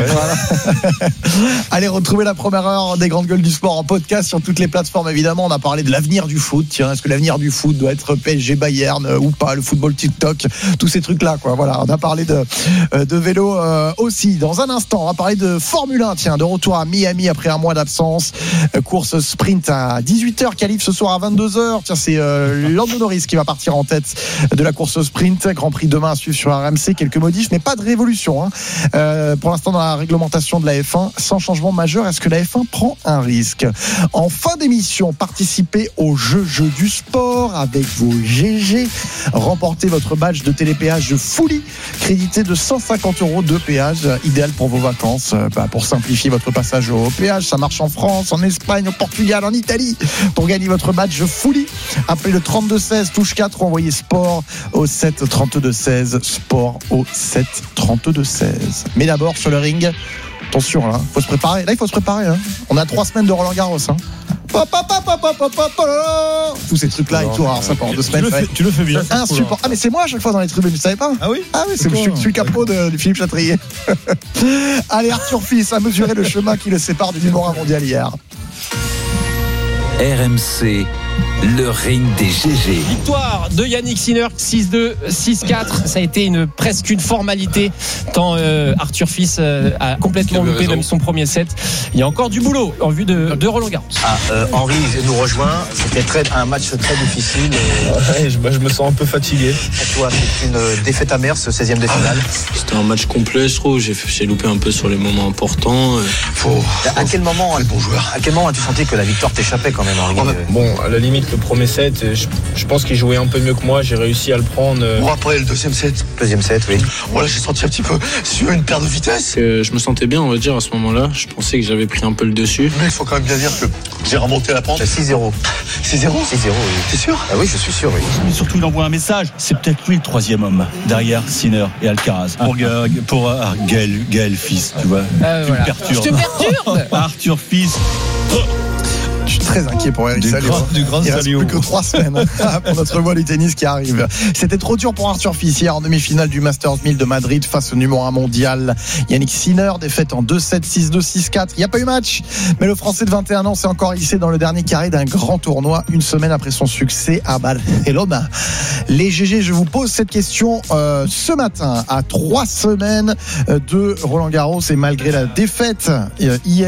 Allez, retrouver la première heure des grandes gueules du sport en podcast sur toutes les plateformes. Évidemment, on a parlé de l'avenir du foot. Tiens, est-ce que l'avenir du foot doit être PSG Bayern ou pas, le football TikTok, tous ces trucs là quoi. Voilà, on a parlé de vélo aussi. Dans un instant, on va parler de Formule 1. Tiens, de retour à Miami après un mois d'absence. Course sprint à 18h, qualif ce soir à 22h. Tiens, c'est Lando Norris qui va partir en tête de la course sprint. Grand Prix demain à suivre sur RMC. Quelques modifs, mais pas de révolution. Pour l'instant, dans la réglementation de la F1, sans changement majeur. Est-ce que la F1 prend un risque? En fin d'émission, participez au jeu du sport avec vos GG. Remportez votre badge de télépéage Fully, crédité de 150€ de péage, idéal pour vos vacances. Pour simplifier votre passage au péage, ça marche en France, en Espagne, au Portugal, en Italie. Pour gagner votre badge Fully, appelez le 3216 touche 4 ou envoyez sport au 7 32 16, sport au 7 32 16. Mais d'abord sur le ring, Attention, là, faut se préparer. Là, il faut se préparer. Hein. On a 3 semaines de Roland Garros. Hein. Tous ces trucs-là et tout. Alors, ça pendant 2 semaines. Tu le fais bien. Insupportable. Ah, mais c'est moi à chaque fois dans les tribunes, tu savais pas? Ah oui? Ah oui, je suis capot de Philippe Chatrier. Allez, Arthur Fils a mesuré le chemin qui le sépare du numéro 1 mondial hier. RMC, le ring des GG. Victoire de Yannick Sinner, 6-2, 6-4. Ça a été presque une formalité tant Arthur Fils a complètement loupé même son premier set. Il y a encore du boulot en vue de Roland Garros. Henri nous rejoint. C'était un match très difficile. Je me sens un peu fatigué. Tu vois, c'est une défaite amère, ce 16e de finale. C'était un match complet, je trouve. J'ai loupé un peu sur les moments importants. À quel moment as-tu senti que la victoire t'échappait quand même, Henri? Bon, à la limite, le premier set, je pense qu'il jouait un peu mieux que moi. J'ai réussi à le prendre. Bon, après le deuxième set, oui. Voilà, j'ai senti un petit peu une perte de vitesse. Je me sentais bien, on va dire, à ce moment-là. Je pensais que j'avais pris un peu le dessus. Mais il faut quand même bien dire que j'ai remonté la pente. 6-0. 6-0, oui. T'es sûr? Ah oui, je suis sûr, oui. Mais surtout, il envoie un message. C'est peut-être lui le 3e homme derrière Sinner et Alcaraz. Pour Gaël Fils, tu vois. Voilà. Je te perturbe. Arthur Fils. Je suis très inquiet pour Eric Salio. Du grand Il reste Salio. plus que 3 semaines pour notre voix du tennis qui arrive. C'était trop dur pour Arthur Fils hier en demi-finale du Masters 1000 de Madrid face au numéro 1 mondial Yannick Sinner, défaite en 2-7, 6-2, 6-4. Il n'y a pas eu match, mais le Français de 21 ans s'est encore hissé dans le dernier carré d'un grand tournoi une semaine après son succès à Barcelone. Les GG, je vous pose cette question ce matin à 3 semaines de Roland Garros et malgré la défaite hier